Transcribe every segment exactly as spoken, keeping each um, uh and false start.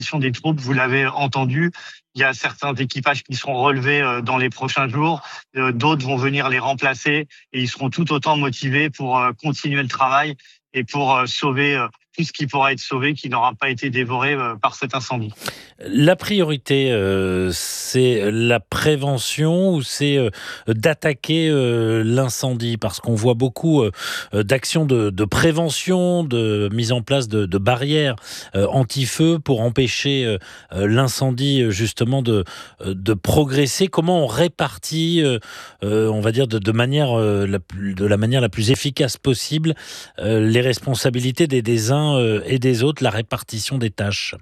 des troupes, vous l'avez entendu. Il y a certains équipages qui seront relevés dans les prochains jours. D'autres vont venir les remplacer et ils seront tout autant motivés pour continuer le travail et pour sauver tout ce qui pourra être sauvé, qui n'aura pas été dévoré par cet incendie. La priorité, euh, c'est la prévention ou c'est euh, d'attaquer euh, l'incendie? Parce qu'on voit beaucoup euh, d'actions de, de prévention, de mise en place de, de barrières euh, anti-feu pour empêcher euh, l'incendie justement de, de progresser. Comment on répartit, euh, euh, on va dire de, de, manière, euh, la plus, de la manière la plus efficace possible euh, les responsabilités des, des uns euh, et des autres, la répartition des tâches?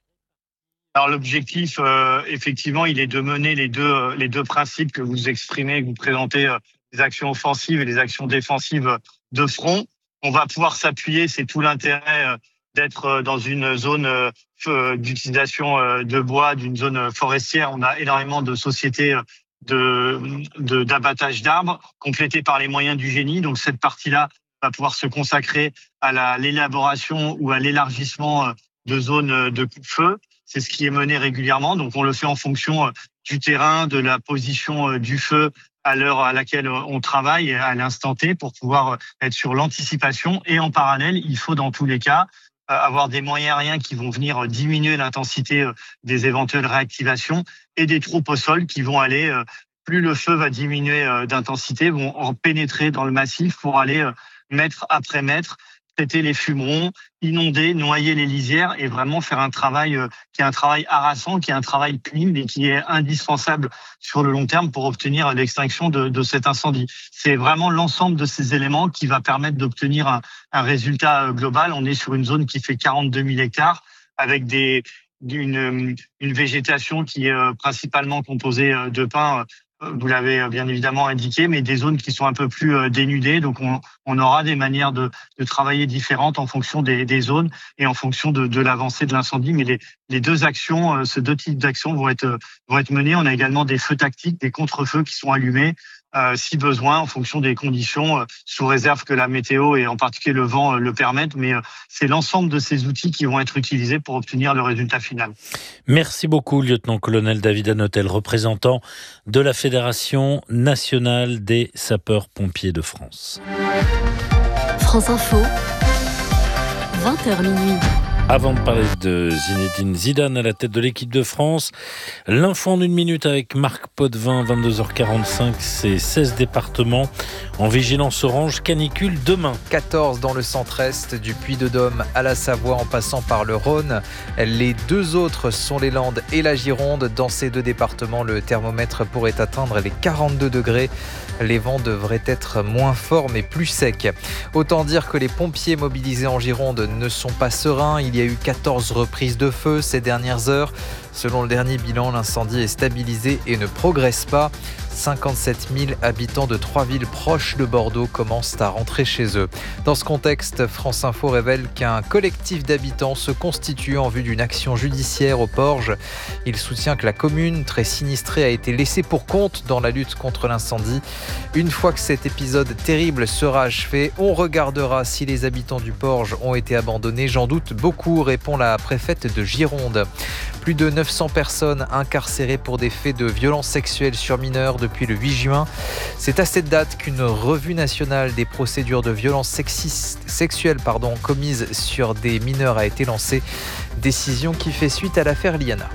Alors l'objectif, euh, effectivement, il est de mener les deux euh, les deux principes que vous exprimez, que vous présentez, euh, les actions offensives et les actions défensives de front. On va pouvoir s'appuyer, c'est tout l'intérêt euh, d'être dans une zone euh, d'utilisation euh, de bois, d'une zone forestière. On a énormément de sociétés euh, de, de d'abattage d'arbres, complétées par les moyens du génie. Donc cette partie-là va pouvoir se consacrer à la, l'élaboration ou à l'élargissement de zones de coupe-feu. C'est ce qui est mené régulièrement. Donc, on le fait en fonction du terrain, de la position du feu à l'heure à laquelle on travaille, à l'instant T, pour pouvoir être sur l'anticipation. Et en parallèle, il faut dans tous les cas avoir des moyens aériens qui vont venir diminuer l'intensité des éventuelles réactivations et des troupes au sol qui vont aller, plus le feu va diminuer d'intensité, vont en pénétrer dans le massif pour aller mètre après mètre, traiter les fumerons, inonder, noyer les lisières et vraiment faire un travail euh, qui est un travail harassant, qui est un travail pénible et qui est indispensable sur le long terme pour obtenir l'extinction de, de cet incendie. C'est vraiment l'ensemble de ces éléments qui va permettre d'obtenir un, un résultat global. On est sur une zone qui fait quarante-deux mille hectares avec des, une, une végétation qui est principalement composée de pins. Vous l'avez bien évidemment indiqué, mais des zones qui sont un peu plus dénudées. Donc, on, on aura des manières de, de travailler différentes en fonction des, des zones et en fonction de, de l'avancée de l'incendie. Mais les, les deux actions, ces deux types d'actions vont être, vont être menées. On a également des feux tactiques, des contre-feux qui sont allumés, euh, si besoin, en fonction des conditions, euh, sous réserve que la météo et en particulier le vent euh, le permettent. Mais euh, c'est l'ensemble de ces outils qui vont être utilisés pour obtenir le résultat final. Merci beaucoup, lieutenant-colonel David Hanotel, représentant de la Fédération nationale des sapeurs-pompiers de France. France Info, vingt heures minuit. Avant de parler de Zinedine Zidane à la tête de l'équipe de France, l'info en une minute avec Marc Potvin, vingt-deux heures quarante-cinq, c'est seize départements en vigilance orange canicule demain. quatorze dans le centre-est, du Puy-de-Dôme à la Savoie en passant par le Rhône. Les deux autres sont les Landes et la Gironde. Dans ces deux départements, le thermomètre pourrait atteindre les quarante-deux degrés. Les vents devraient être moins forts mais plus secs. Autant dire que les pompiers mobilisés en Gironde ne sont pas sereins. Il y a eu quatorze reprises de feu ces dernières heures. Selon le dernier bilan, l'incendie est stabilisé et ne progresse pas. cinquante-sept mille habitants de trois villes proches de Bordeaux commencent à rentrer chez eux. Dans ce contexte, France Info révèle qu'un collectif d'habitants se constitue en vue d'une action judiciaire au Porge. Il soutient que la commune, très sinistrée, a été laissée pour compte dans la lutte contre l'incendie. Une fois que cet épisode terrible sera achevé, on regardera si les habitants du Porge ont été abandonnés. J'en doute beaucoup, répond la préfète de Gironde. Plus de neuf cents personnes incarcérées pour des faits de violences sexuelles sur mineurs depuis le huit juin. C'est à cette date qu'une revue nationale des procédures de violences sexistes, sexuelles pardon, commises sur des mineurs a été lancée. Décision qui fait suite à l'affaire Liana.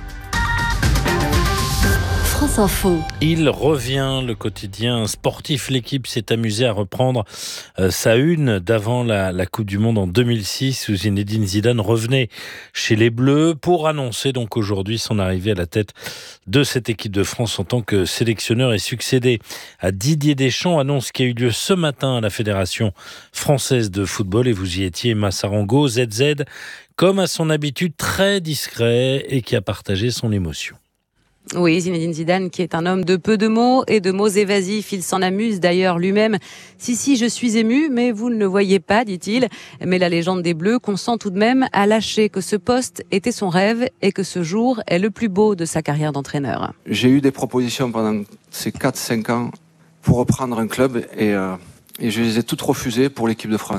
France Info. Il revient, le quotidien sportif. L'équipe s'est amusée à reprendre euh, sa une d'avant la, la Coupe du Monde en deux mille six où Zinedine Zidane revenait chez les Bleus pour annoncer donc aujourd'hui son arrivée à la tête de cette équipe de France en tant que sélectionneur et succédé à Didier Deschamps. Annonce qui a eu lieu ce matin à la Fédération française de football et vous y étiez, Massarango, Z Z, comme à son habitude très discret et qui a partagé son émotion. Oui, Zinedine Zidane, qui est un homme de peu de mots et de mots évasifs. Il s'en amuse d'ailleurs lui-même. Si, si, je suis ému, mais vous ne le voyez pas, dit-il. Mais la légende des Bleus consent tout de même à lâcher que ce poste était son rêve et que ce jour est le plus beau de sa carrière d'entraîneur. J'ai eu des propositions pendant ces quatre cinq ans pour reprendre un club et, euh, et je les ai toutes refusées pour l'équipe de France.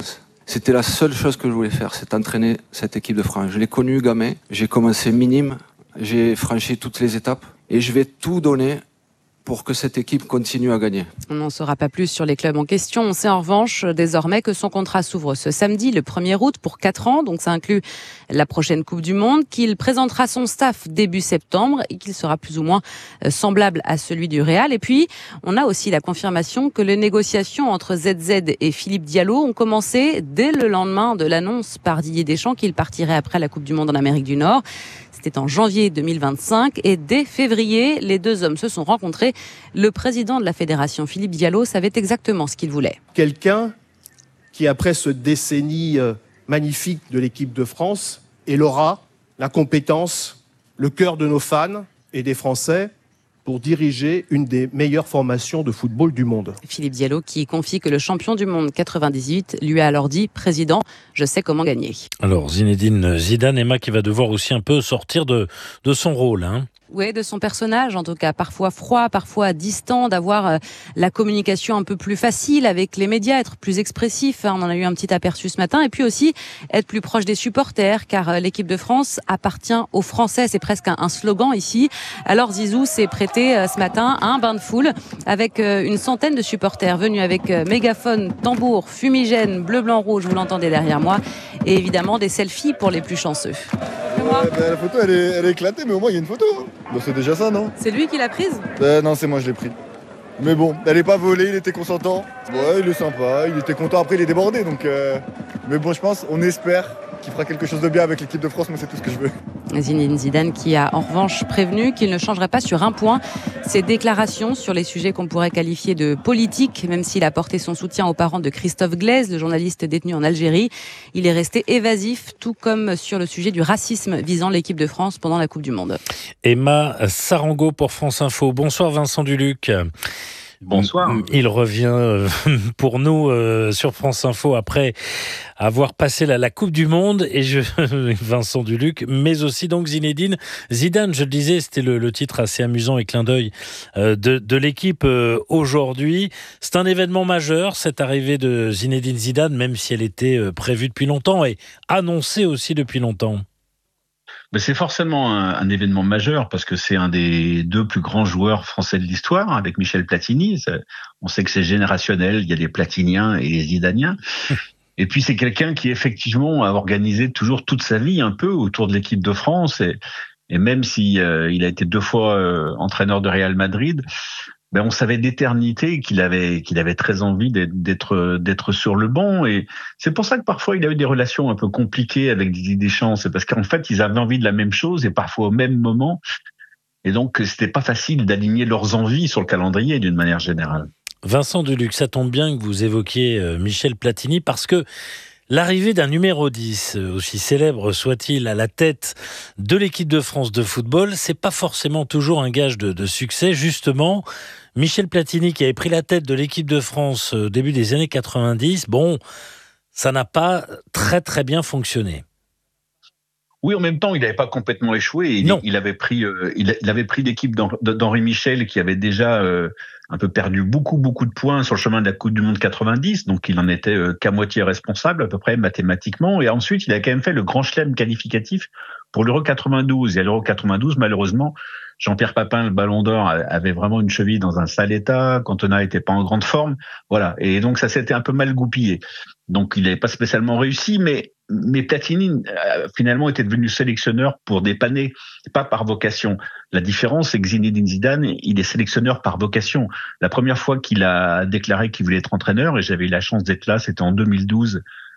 C'était la seule chose que je voulais faire, c'est entraîner cette équipe de France. Je l'ai connue gamin, j'ai commencé minime, j'ai franchi toutes les étapes et je vais tout donner pour que cette équipe continue à gagner. On n'en saura pas plus sur les clubs en question. On sait en revanche désormais que son contrat s'ouvre ce samedi, le premier août, pour quatre ans. Donc ça inclut la prochaine Coupe du Monde, qu'il présentera son staff début septembre et qu'il sera plus ou moins semblable à celui du Real. Et puis, on a aussi la confirmation que les négociations entre Z Z et Philippe Diallo ont commencé dès le lendemain de l'annonce par Didier Deschamps qu'il partirait après la Coupe du Monde en Amérique du Nord. C'était en janvier deux mille vingt-cinq et dès février, les deux hommes se sont rencontrés. Le président de la fédération, Philippe Diallo, savait exactement ce qu'il voulait. Quelqu'un qui, après ce décennie magnifique de l'équipe de France, ait l'aura, la compétence, le cœur de nos fans et des Français pour diriger une des meilleures formations de football du monde. Philippe Diallo qui confie que le champion du monde quatre-vingt-dix-huit lui a alors dit « Président, je sais comment gagner ». Alors Zinedine Zidane, Emma, qui va devoir aussi un peu sortir de, de son rôle, hein. Oui, de son personnage, en tout cas, parfois froid, parfois distant, d'avoir la communication un peu plus facile avec les médias, être plus expressif, on en a eu un petit aperçu ce matin, et puis aussi être plus proche des supporters, car l'équipe de France appartient aux Français, c'est presque un slogan ici. Alors Zizou s'est prêté ce matin à un bain de foule avec une centaine de supporters venus avec mégaphone, tambour, fumigène, bleu, blanc, rouge, vous l'entendez derrière moi, et évidemment des selfies pour les plus chanceux. Ouais, ben, la photo elle est, elle est éclatée, mais au moins il y a une photo. Bon, c'est déjà ça, non? C'est lui qui l'a prise? Ben, non, c'est moi, je l'ai pris. Mais bon, elle est pas volée, il était consentant. Ouais, il est sympa, il était content. Après, il est débordé, donc. Euh... Mais bon, je pense, on espère qu'il fera quelque chose de bien avec l'équipe de France. Moi, c'est tout ce que je veux. Zinedine Zidane qui a en revanche prévenu qu'il ne changerait pas sur un point ses déclarations sur les sujets qu'on pourrait qualifier de politiques, même s'il a porté son soutien aux parents de Christophe Glaise, le journaliste détenu en Algérie. Il est resté évasif, tout comme sur le sujet du racisme visant l'équipe de France pendant la Coupe du Monde. Emma Sarango pour France Info. Bonsoir Vincent Duluc. Bonsoir. Il revient pour nous euh, sur France Info après avoir passé la, la Coupe du Monde et je, Vincent Duluc, mais aussi donc Zinedine Zidane. Je le disais, c'était le, le titre assez amusant et clin d'œil euh, de, de l'équipe euh, aujourd'hui. C'est un événement majeur, cette arrivée de Zinedine Zidane, même si elle était euh, prévue depuis longtemps et annoncée aussi depuis longtemps. Mais c'est forcément un, un événement majeur parce que c'est un des deux plus grands joueurs français de l'histoire avec Michel Platini. Ça, on sait que c'est générationnel, il y a les Platiniens et les Zidaniens. Et puis c'est quelqu'un qui effectivement a organisé toujours toute sa vie un peu autour de l'équipe de France et, et même si euh, il a été deux fois euh, entraîneur de Real Madrid, ben on savait d'éternité qu'il avait qu'il avait très envie d'être d'être sur le banc et c'est pour ça que parfois il a eu des relations un peu compliquées avec Didier Deschamps, c'est parce qu'en fait ils avaient envie de la même chose et parfois au même moment et donc c'était pas facile d'aligner leurs envies sur le calendrier d'une manière générale. Vincent Duluc, ça tombe bien que vous évoquiez Michel Platini parce que l'arrivée d'un numéro dix, aussi célèbre soit-il, à la tête de l'équipe de France de football, c'est pas forcément toujours un gage de, de succès. Justement, Michel Platini, qui avait pris la tête de l'équipe de France au début des années quatre-vingt-dix, bon, ça n'a pas très très bien fonctionné. Oui, en même temps, il n'avait pas complètement échoué. Il, non. il avait pris, euh, il, il avait pris l'équipe d'Henri Michel qui avait déjà euh, un peu perdu beaucoup, beaucoup de points sur le chemin de la Coupe du Monde quatre-vingt-dix. Donc, il en était euh, qu'à moitié responsable, à peu près mathématiquement. Et ensuite, il a quand même fait le grand chelem qualificatif pour l'Euro quatre-vingt-douze. Et à l'Euro quatre-vingt-douze, malheureusement, Jean-Pierre Papin, le Ballon d'Or, avait vraiment une cheville dans un sale état. Cantona était pas en grande forme. Voilà. Et donc, ça s'était un peu mal goupillé. Donc, il n'avait pas spécialement réussi, mais Mais Platini, euh, finalement, était devenu sélectionneur pour dépanner, pas par vocation. La différence, c'est que Zinedine Zidane, il est sélectionneur par vocation. La première fois qu'il a déclaré qu'il voulait être entraîneur, et j'avais eu la chance d'être là, c'était en deux mille douze,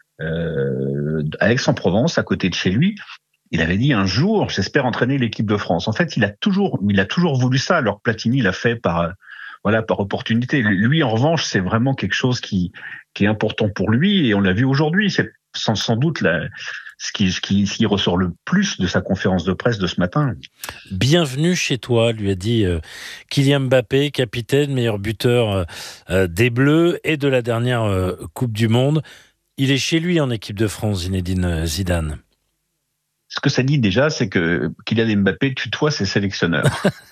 euh, à Aix-en-Provence, à côté de chez lui. Il avait dit un jour, j'espère entraîner l'équipe de France. En fait, il a toujours, il a toujours voulu ça. Alors Platini l'a fait par, voilà, par opportunité. Lui, en revanche, c'est vraiment quelque chose qui, qui est important pour lui, et on l'a vu aujourd'hui. C'est sans, sans doute la, ce, qui, ce, qui, ce qui ressort le plus de sa conférence de presse de ce matin. Bienvenue chez toi, lui a dit euh, Kylian Mbappé, capitaine, meilleur buteur euh, des Bleus et de la dernière euh, Coupe du Monde. Il est chez lui en équipe de France, Zinedine Zidane. Ce que ça dit déjà, c'est que Kylian Mbappé tutoie ses sélectionneurs.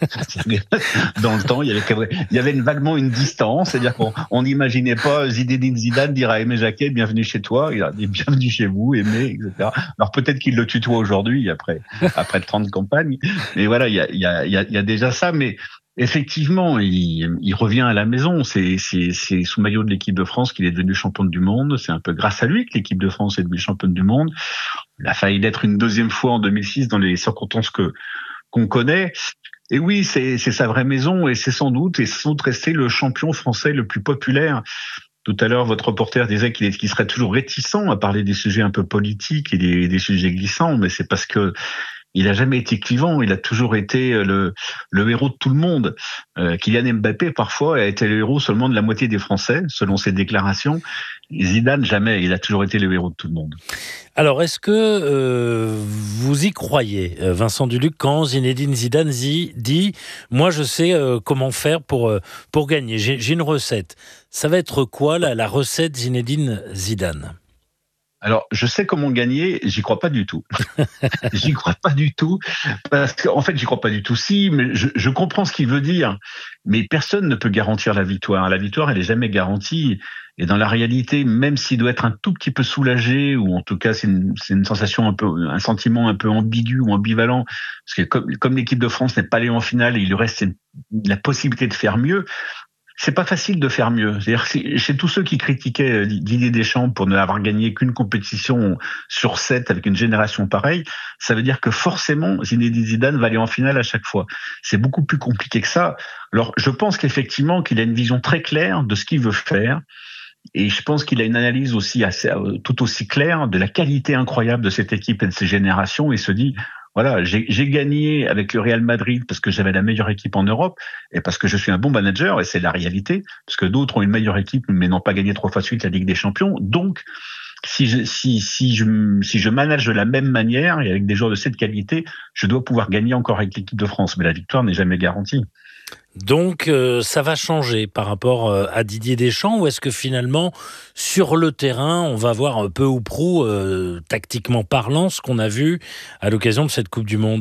Dans le temps, il y avait, il y avait une, vaguement une distance, c'est-à-dire qu'on n'imaginait pas Zinedine Zidane dire à Aimé Jacquet « Bienvenue chez toi », il a dit « Bienvenue chez vous, Aimé », et cetera. Alors peut-être qu'il le tutoie aujourd'hui, après, après trente campagnes, mais voilà, il y a, il y a, il y a, il y a déjà ça, mais effectivement, il, il revient à la maison. C'est, c'est, c'est sous maillot de l'équipe de France qu'il est devenu champion du monde. C'est un peu grâce à lui que l'équipe de France est devenue championne du monde. Il a failli l'être une deuxième fois en deux mille six dans les circonstances que qu'on connaît. Et oui, c'est, c'est sa vraie maison et c'est sans doute et sans doute resté le champion français le plus populaire. Tout à l'heure, votre reporter disait qu'il, est, qu'il serait toujours réticent à parler des sujets un peu politiques et des, des sujets glissants, mais c'est parce que il a jamais été clivant, il a toujours été le, le héros de tout le monde. Euh, Kylian Mbappé, parfois, a été le héros seulement de la moitié des Français, selon ses déclarations. Zidane, jamais, il a toujours été le héros de tout le monde. Alors, est-ce que euh, vous y croyez, Vincent Duluc, quand Zinedine Zidane dit « Moi, je sais euh, comment faire pour, euh, pour gagner, j'ai, j'ai une recette ». Ça va être quoi, la, la recette Zinedine Zidane ? Alors, je sais comment gagner, j'y crois pas du tout. J'y crois pas du tout, parce qu'en fait, j'y crois pas du tout. Si, mais je, je comprends ce qu'il veut dire, mais personne ne peut garantir la victoire. La victoire, elle est jamais garantie. Et dans la réalité, même s'il doit être un tout petit peu soulagé, ou en tout cas, c'est une, c'est une sensation un peu, un sentiment un peu ambigu ou ambivalent, parce que comme, comme l'équipe de France n'est pas allée en finale, il lui reste une, la possibilité de faire mieux. C'est pas facile de faire mieux. C'est-à-dire que chez tous ceux qui critiquaient Didier Deschamps pour ne avoir gagné qu'une compétition sur sept avec une génération pareille, ça veut dire que forcément Zinedine Zidane va aller en finale à chaque fois. C'est beaucoup plus compliqué que ça. Alors, je pense qu'effectivement qu'il a une vision très claire de ce qu'il veut faire. Et je pense qu'il a une analyse aussi assez, tout aussi claire de la qualité incroyable de cette équipe et de ces générations. Il se dit, voilà, j'ai, j'ai gagné avec le Real Madrid parce que j'avais la meilleure équipe en Europe et parce que je suis un bon manager, et c'est la réalité, parce que d'autres ont une meilleure équipe mais n'ont pas gagné trois fois de suite la Ligue des Champions. Donc, si je, si, si je, si je manage de la même manière et avec des joueurs de cette qualité, je dois pouvoir gagner encore avec l'équipe de France. Mais la victoire n'est jamais garantie. Donc, euh, ça va changer par rapport euh, à Didier Deschamps, ou est-ce que finalement, sur le terrain, on va voir peu ou prou, euh, tactiquement parlant, ce qu'on a vu à l'occasion de cette Coupe du Monde ?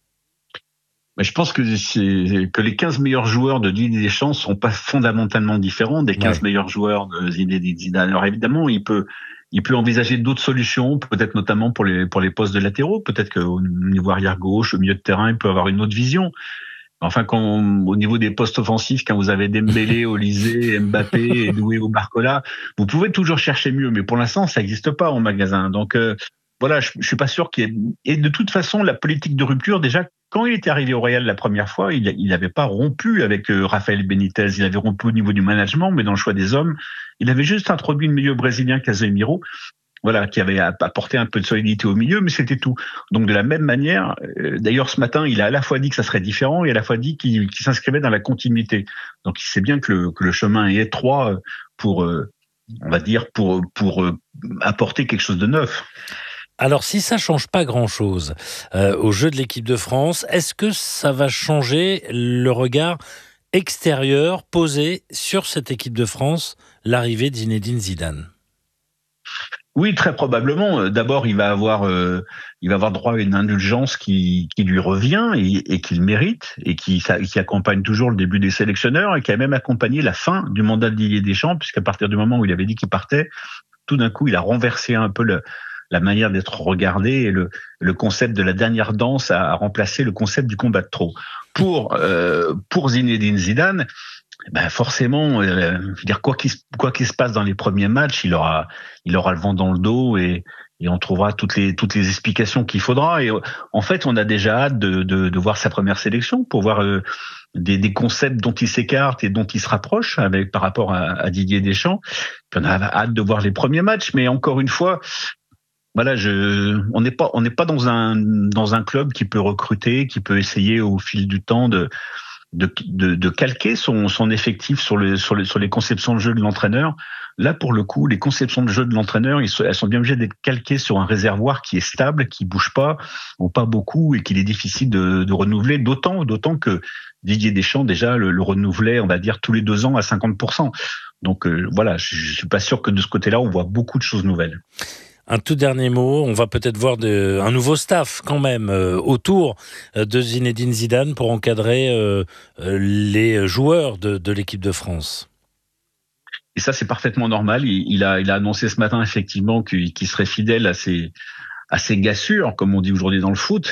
Je pense que, c'est, que les quinze meilleurs joueurs de Didier Deschamps ne sont pas fondamentalement différents des quinze ouais. meilleurs joueurs de Zinedine Zidane. Alors évidemment, il peut... Il peut envisager d'autres solutions, peut-être notamment pour les pour les postes de latéraux. Peut-être qu'au niveau arrière gauche, au milieu de terrain, il peut avoir une autre vision. Enfin, quand au niveau des postes offensifs, quand vous avez Dembélé, Olysée, Mbappé, et Doué ou Barcola, vous pouvez toujours chercher mieux. Mais pour l'instant, ça n'existe pas en magasin. Donc euh, voilà, je, je suis pas sûr qu'il y ait. Et de toute façon, la politique de rupture, déjà, quand il était arrivé au Real la première fois, il n'avait pas rompu avec euh, Rafael Benitez. Il avait rompu au niveau du management, mais dans le choix des hommes, il avait juste introduit le milieu brésilien Casemiro, voilà, qui avait apporté un peu de solidité au milieu, mais c'était tout. Donc de la même manière, euh, d'ailleurs ce matin, il a à la fois dit que ça serait différent et à la fois dit qu'il, qu'il s'inscrivait dans la continuité. Donc il sait bien que le, que le chemin est étroit pour, euh, on va dire, pour pour euh, apporter quelque chose de neuf. Alors, si ça ne change pas grand-chose euh, au jeu de l'équipe de France, est-ce que ça va changer le regard extérieur posé sur cette équipe de France, l'arrivée de Zinedine Zidane ? Oui, très probablement. D'abord, il va avoir, euh, il va avoir droit à une indulgence qui, qui lui revient et, et qu'il mérite, et qui, ça, qui accompagne toujours le début des sélectionneurs et qui a même accompagné la fin du mandat de Didier Deschamps, puisqu'à partir du moment où il avait dit qu'il partait, tout d'un coup, il a renversé un peu le la manière d'être regardé, et le, le concept de la dernière danse a, a remplacé le concept du combat de trop. Pour, euh, pour Zinedine Zidane, ben forcément, euh, je veux dire, quoi qu'il, quoi qu'il se passe dans les premiers matchs, il aura, il aura le vent dans le dos, et, et on trouvera toutes les, toutes les explications qu'il faudra. Et en fait, on a déjà hâte de, de, de voir sa première sélection pour voir euh, des, des concepts dont il s'écarte et dont il se rapproche avec, par rapport à, à Didier Deschamps. Puis on a hâte de voir les premiers matchs, mais encore une fois, voilà, je, on n'est pas, on n'est pas dans un dans un club qui peut recruter, qui peut essayer au fil du temps de de de, de calquer son son effectif sur le sur les sur les conceptions de jeu de l'entraîneur. Là, pour le coup, les conceptions de jeu de l'entraîneur, ils sont, elles sont bien obligées d'être calquées sur un réservoir qui est stable, qui bouge pas, ou pas beaucoup, et qu'il est difficile de, de renouveler. D'autant, d'autant que Didier Deschamps déjà le, le renouvelait, on va dire, tous les deux ans à cinquante pour cent. Donc euh, voilà, je, je suis pas sûr que de ce côté-là, on voit beaucoup de choses nouvelles. Un tout dernier mot, on va peut-être voir de, un nouveau staff quand même euh, autour de Zinedine Zidane pour encadrer euh, les joueurs de, de l'équipe de France. Et ça, c'est parfaitement normal. Il, il, a, il a annoncé ce matin effectivement qu'il, qu'il serait fidèle à ses, à ses gars sûrs, comme on dit aujourd'hui dans le foot.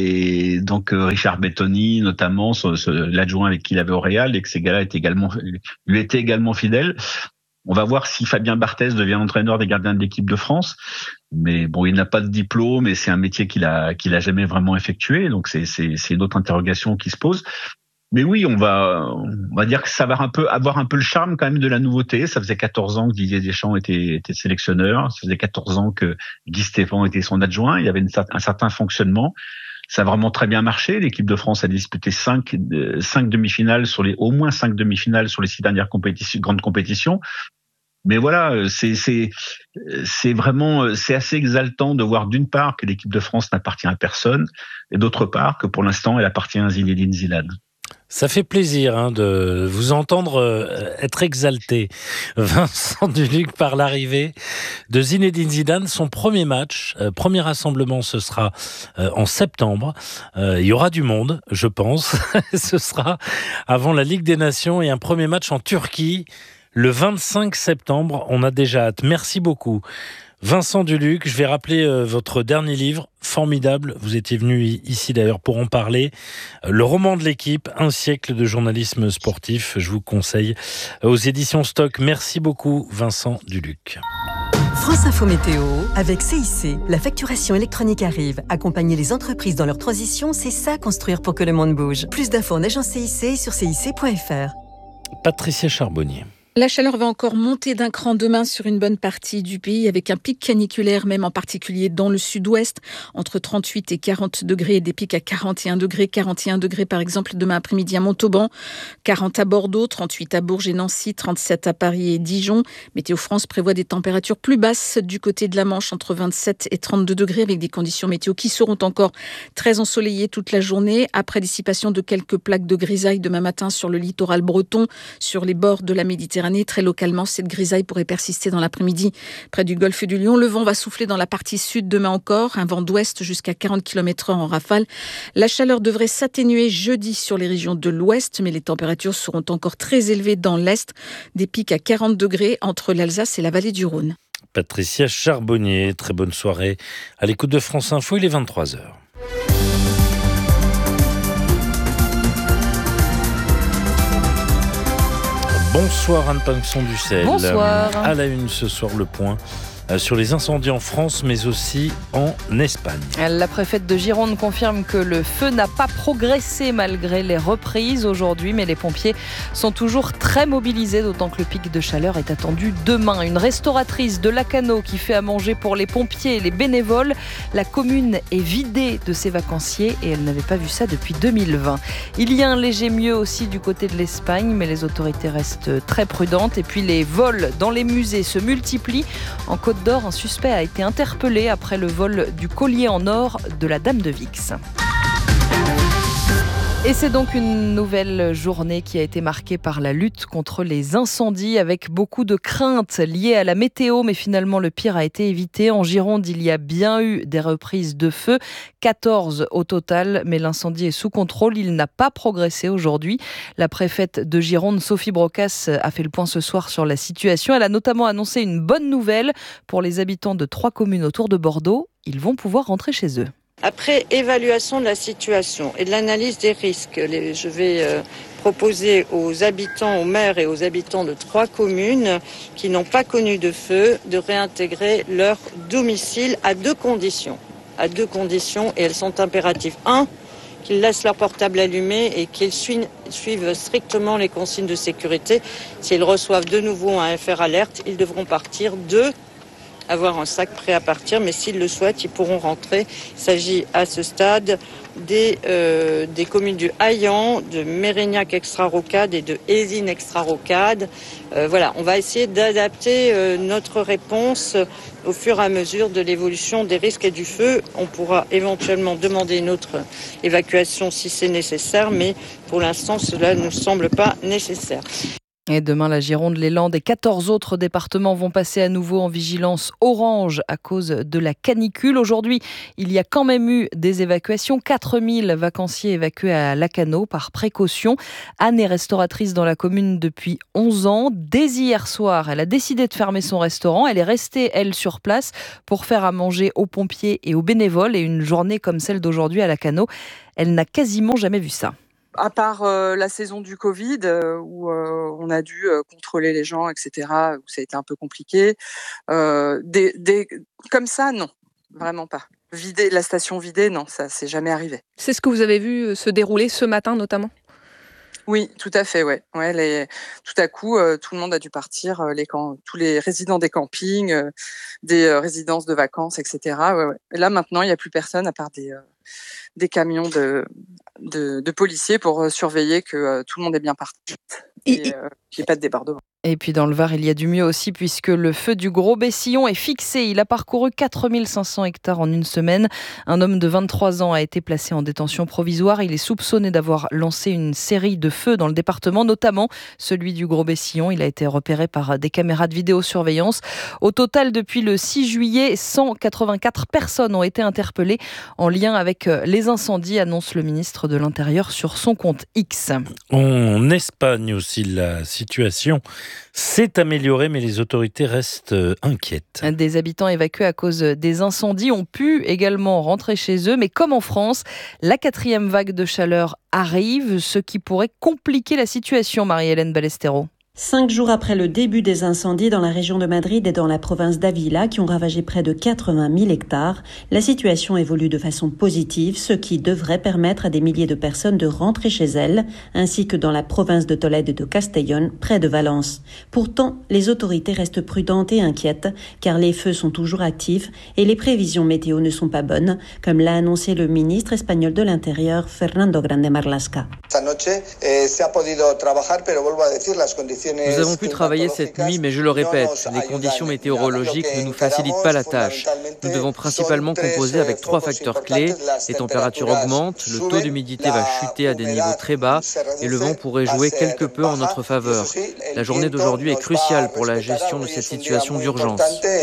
Et donc euh, Richard Bettoni, notamment, ce, ce, l'adjoint avec qui il avait au Real, et que ces gars-là étaient également, lui étaient également fidèles. On va voir si Fabien Barthez devient entraîneur des gardiens de l'équipe de France. Mais bon, il n'a pas de diplôme et c'est un métier qu'il a, qu'il a jamais vraiment effectué. Donc c'est, c'est, c'est une autre interrogation qui se pose. Mais oui, on va, on va dire que ça va un peu avoir un peu le charme quand même de la nouveauté. Ça faisait quatorze ans que Didier Deschamps était, était sélectionneur. Ça faisait quatorze ans que Guy Stéphane était son adjoint. Il y avait une, un certain fonctionnement. Ça a vraiment très bien marché. L'équipe de France a disputé cinq, cinq demi-finales sur les, au moins cinq demi-finales sur les six dernières compétitions, grandes compétitions. Mais voilà, c'est, c'est, c'est vraiment, c'est assez exaltant de voir d'une part que l'équipe de France n'appartient à personne et d'autre part que pour l'instant elle appartient à Zinedine Zidane. Ça fait plaisir hein, de vous entendre euh, être exalté, Vincent Duluc, par l'arrivée de Zinedine Zidane. Son premier match, euh, premier rassemblement, ce sera euh, en septembre. Euh, il y aura du monde, je pense. Ce sera avant la Ligue des Nations et un premier match en Turquie le vingt-cinq septembre. On a déjà hâte. Merci beaucoup. Vincent Duluc, je vais rappeler euh, votre dernier livre, formidable. Vous étiez venu ici d'ailleurs pour en parler. Euh, le roman de l'équipe, un siècle de journalisme sportif. Je vous conseille euh, aux éditions Stock. Merci beaucoup, Vincent Duluc. France Info Météo avec C I C. La facturation électronique arrive. Accompagner les entreprises dans leur transition, c'est ça construire pour que le monde bouge. Plus d'infos en agence C I C sur C I C point F R. Patricia Charbonnier. La chaleur va encore monter d'un cran demain sur une bonne partie du pays avec un pic caniculaire, même en particulier dans le sud-ouest, entre trente-huit et quarante degrés et des pics à quarante et un degrés. quarante et un degrés par exemple demain après-midi à Montauban, quarante à Bordeaux, trente-huit à Bourges et Nancy, trente-sept à Paris et Dijon. Météo France prévoit des températures plus basses du côté de la Manche, entre vingt-sept et trente-deux degrés, avec des conditions météo qui seront encore très ensoleillées toute la journée, après dissipation de quelques plaques de grisaille demain matin sur le littoral breton, sur les bords de la Méditerranée. Très localement, cette grisaille pourrait persister dans l'après-midi près du golfe du Lion. Le vent va souffler dans la partie sud demain encore, un vent d'ouest jusqu'à quarante kilomètres heure en rafale. La chaleur devrait s'atténuer jeudi sur les régions de l'ouest, mais les températures seront encore très élevées dans l'est, des pics à quarante degrés entre l'Alsace et la vallée du Rhône. Patricia Charbonnier, très bonne soirée à l'écoute de France Info, il est vingt-trois heures. Bonsoir Anne Pinxon-Dussel. Bonsoir. À la une ce soir, le point sur les incendies en France, mais aussi en Espagne. La préfète de Gironde confirme que le feu n'a pas progressé malgré les reprises aujourd'hui, mais les pompiers sont toujours très mobilisés, d'autant que le pic de chaleur est attendu demain. Une restauratrice de Lacanau qui fait à manger pour les pompiers et les bénévoles. La commune est vidée de ses vacanciers et elle n'avait pas vu ça depuis deux mille vingt. Il y a un léger mieux aussi du côté de l'Espagne, mais les autorités restent très prudentes. Et puis les vols dans les musées se multiplient. En Côte d'Or, un suspect a été interpellé après le vol du collier en or de la Dame de Vix. Et c'est donc une nouvelle journée qui a été marquée par la lutte contre les incendies, avec beaucoup de craintes liées à la météo, mais finalement le pire a été évité. En Gironde, il y a bien eu des reprises de feu, quatorze au total, mais l'incendie est sous contrôle, il n'a pas progressé aujourd'hui. La préfète de Gironde, Sophie Brocas, a fait le point ce soir sur la situation. Elle a notamment annoncé une bonne nouvelle pour les habitants de trois communes autour de Bordeaux. Ils vont pouvoir rentrer chez eux. Après évaluation de la situation et de l'analyse des risques, les, je vais euh, proposer aux habitants, aux maires et aux habitants de trois communes qui n'ont pas connu de feu de réintégrer leur domicile à deux conditions. À deux conditions, et elles sont impératives. Un, qu'ils laissent leur portable allumé et qu'ils suivent, suivent strictement les consignes de sécurité. S'ils reçoivent de nouveau un F R alerte, ils devront partir. Deux, avoir un sac prêt à partir, mais s'ils le souhaitent, ils pourront rentrer. Il s'agit à ce stade des, euh, des communes du Haillan, de Mérignac extra-rocade et de Hésine extra-rocade. Euh, voilà, on va essayer d'adapter euh, notre réponse au fur et à mesure de l'évolution des risques et du feu. On pourra éventuellement demander une autre évacuation si c'est nécessaire, mais pour l'instant, cela ne semble pas nécessaire. Et demain, la Gironde, les Landes et quatorze autres départements vont passer à nouveau en vigilance orange à cause de la canicule. Aujourd'hui, il y a quand même eu des évacuations. quatre mille vacanciers évacués à Lacanau par précaution. Anne est restauratrice dans la commune depuis onze ans. Dès hier soir, elle a décidé de fermer son restaurant. Elle est restée, elle, sur place pour faire à manger aux pompiers et aux bénévoles. Et une journée comme celle d'aujourd'hui à Lacanau, elle n'a quasiment jamais vu ça. À part euh, la saison du Covid, euh, où euh, on a dû euh, contrôler les gens, et cetera, où ça a été un peu compliqué. Euh, des, des, comme ça, non, vraiment pas. Vider, la station vidée, non, ça c'est jamais arrivé. C'est ce que vous avez vu se dérouler ce matin notamment ? Oui, tout à fait, ouais. ouais les, tout à coup, euh, tout le monde a dû partir, euh, les camp, tous les résidents des campings, euh, des euh, résidences de vacances, et cetera. Ouais, ouais. Et là, maintenant, il n'y a plus personne à part des, euh, des camions de, de, de policiers pour surveiller que euh, tout le monde est bien parti et euh, qu'il n'y ait pas de débordement. Et puis dans le Var, il y a du mieux aussi puisque le feu du Gros Bessillon est fixé. Il a parcouru quatre mille cinq cents hectares en une semaine. Un homme de vingt-trois ans a été placé en détention provisoire. Il est soupçonné d'avoir lancé une série de feux dans le département, notamment celui du Gros Bessillon. Il a été repéré par des caméras de vidéosurveillance. Au total, depuis le six juillet, cent quatre-vingt-quatre personnes ont été interpellées en lien avec les incendies, annonce le ministre de l'Intérieur sur son compte X. En Espagne aussi, la situation s'est améliorée, mais les autorités restent inquiètes. Des habitants évacués à cause des incendies ont pu également rentrer chez eux, mais comme en France, la quatrième vague de chaleur arrive, ce qui pourrait compliquer la situation, Marie-Hélène Ballesteros. Cinq jours après le début des incendies dans la région de Madrid et dans la province d'Ávila, qui ont ravagé près de quatre-vingt mille hectares, la situation évolue de façon positive, ce qui devrait permettre à des milliers de personnes de rentrer chez elles, ainsi que dans la province de Tolède et de Castellón, près de Valence. Pourtant, les autorités restent prudentes et inquiètes, car les feux sont toujours actifs et les prévisions météo ne sont pas bonnes, comme l'a annoncé le ministre espagnol de l'Intérieur, Fernando Grande Marlaska. Nous avons pu travailler cette nuit, mais je le répète, les conditions météorologiques ne nous facilitent pas la tâche. Nous devons principalement composer avec trois facteurs clés. Les températures augmentent, le taux d'humidité va chuter à des niveaux très bas et le vent pourrait jouer quelque peu en notre faveur. La journée d'aujourd'hui est cruciale pour la gestion de cette situation d'urgence.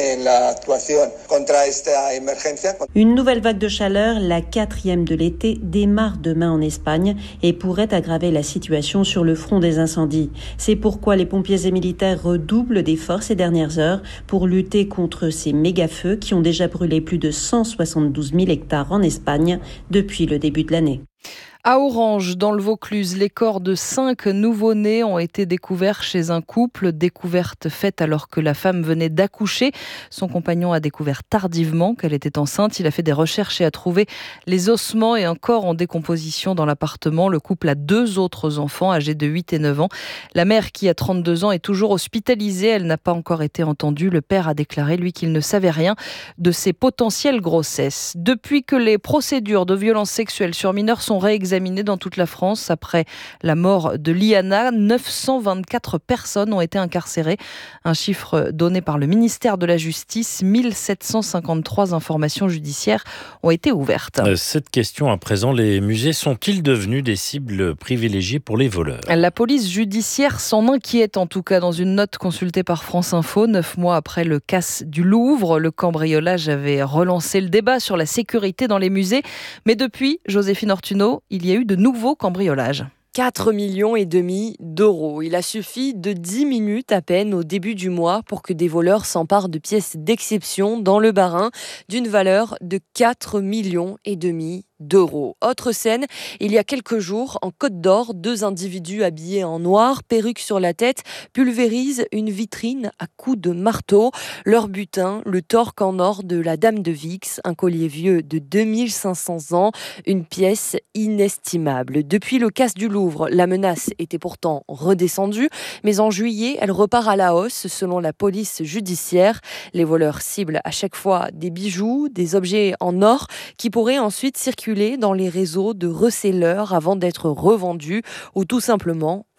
Une nouvelle vague de chaleur, la quatrième de l'été, démarre demain en Espagne et pourrait aggraver la situation sur le front des incendies. C'est pourquoi les pompiers et militaires redoublent d'efforts ces dernières heures pour lutter contre ces méga-feux qui ont déjà brûlé plus de cent soixante-douze mille hectares en Espagne depuis le début de l'année. À Orange, dans le Vaucluse, les corps de cinq nouveau-nés ont été découverts chez un couple. Découverte faite alors que la femme venait d'accoucher. Son compagnon a découvert tardivement qu'elle était enceinte. Il a fait des recherches et a trouvé les ossements et un corps en décomposition dans l'appartement. Le couple a deux autres enfants âgés de huit et neuf ans. La mère, qui a trente-deux ans, est toujours hospitalisée. Elle n'a pas encore été entendue. Le père a déclaré, lui, qu'il ne savait rien de ses potentielles grossesses. Depuis que les procédures de violences sexuelles sur mineurs sont réexaminées dans toute la France après la mort de Liana, neuf cent vingt-quatre personnes ont été incarcérées. Un chiffre donné par le ministère de la Justice. mille sept cent cinquante-trois informations judiciaires ont été ouvertes. Cette question à présent, les musées sont-ils devenus des cibles privilégiées pour les voleurs ? La police judiciaire s'en inquiète en tout cas dans une note consultée par France Info. Neuf mois après le casse du Louvre, le cambriolage avait relancé le débat sur la sécurité dans les musées. Mais depuis, Joséphine Ortuno, il y a eu de nouveaux cambriolages. quatre millions et demi d'euros. Il a suffi de dix minutes à peine au début du mois pour que des voleurs s'emparent de pièces d'exception dans le Bas-Rhin d'une valeur de quatre millions et demi d'euros. Autre scène, il y a quelques jours, en Côte d'Or, deux individus habillés en noir, perruque sur la tête, pulvérisent une vitrine à coups de marteau. Leur butin, le torque en or de la Dame de Vix, un collier vieux de deux mille cinq cents ans, une pièce inestimable. Depuis le casse du Louvre, la menace était pourtant redescendue, mais en juillet, elle repart à la hausse selon la police judiciaire. Les voleurs ciblent à chaque fois des bijoux, des objets en or qui pourraient ensuite circuler dans les réseaux de resellers avant d'être revendus ou tout simplement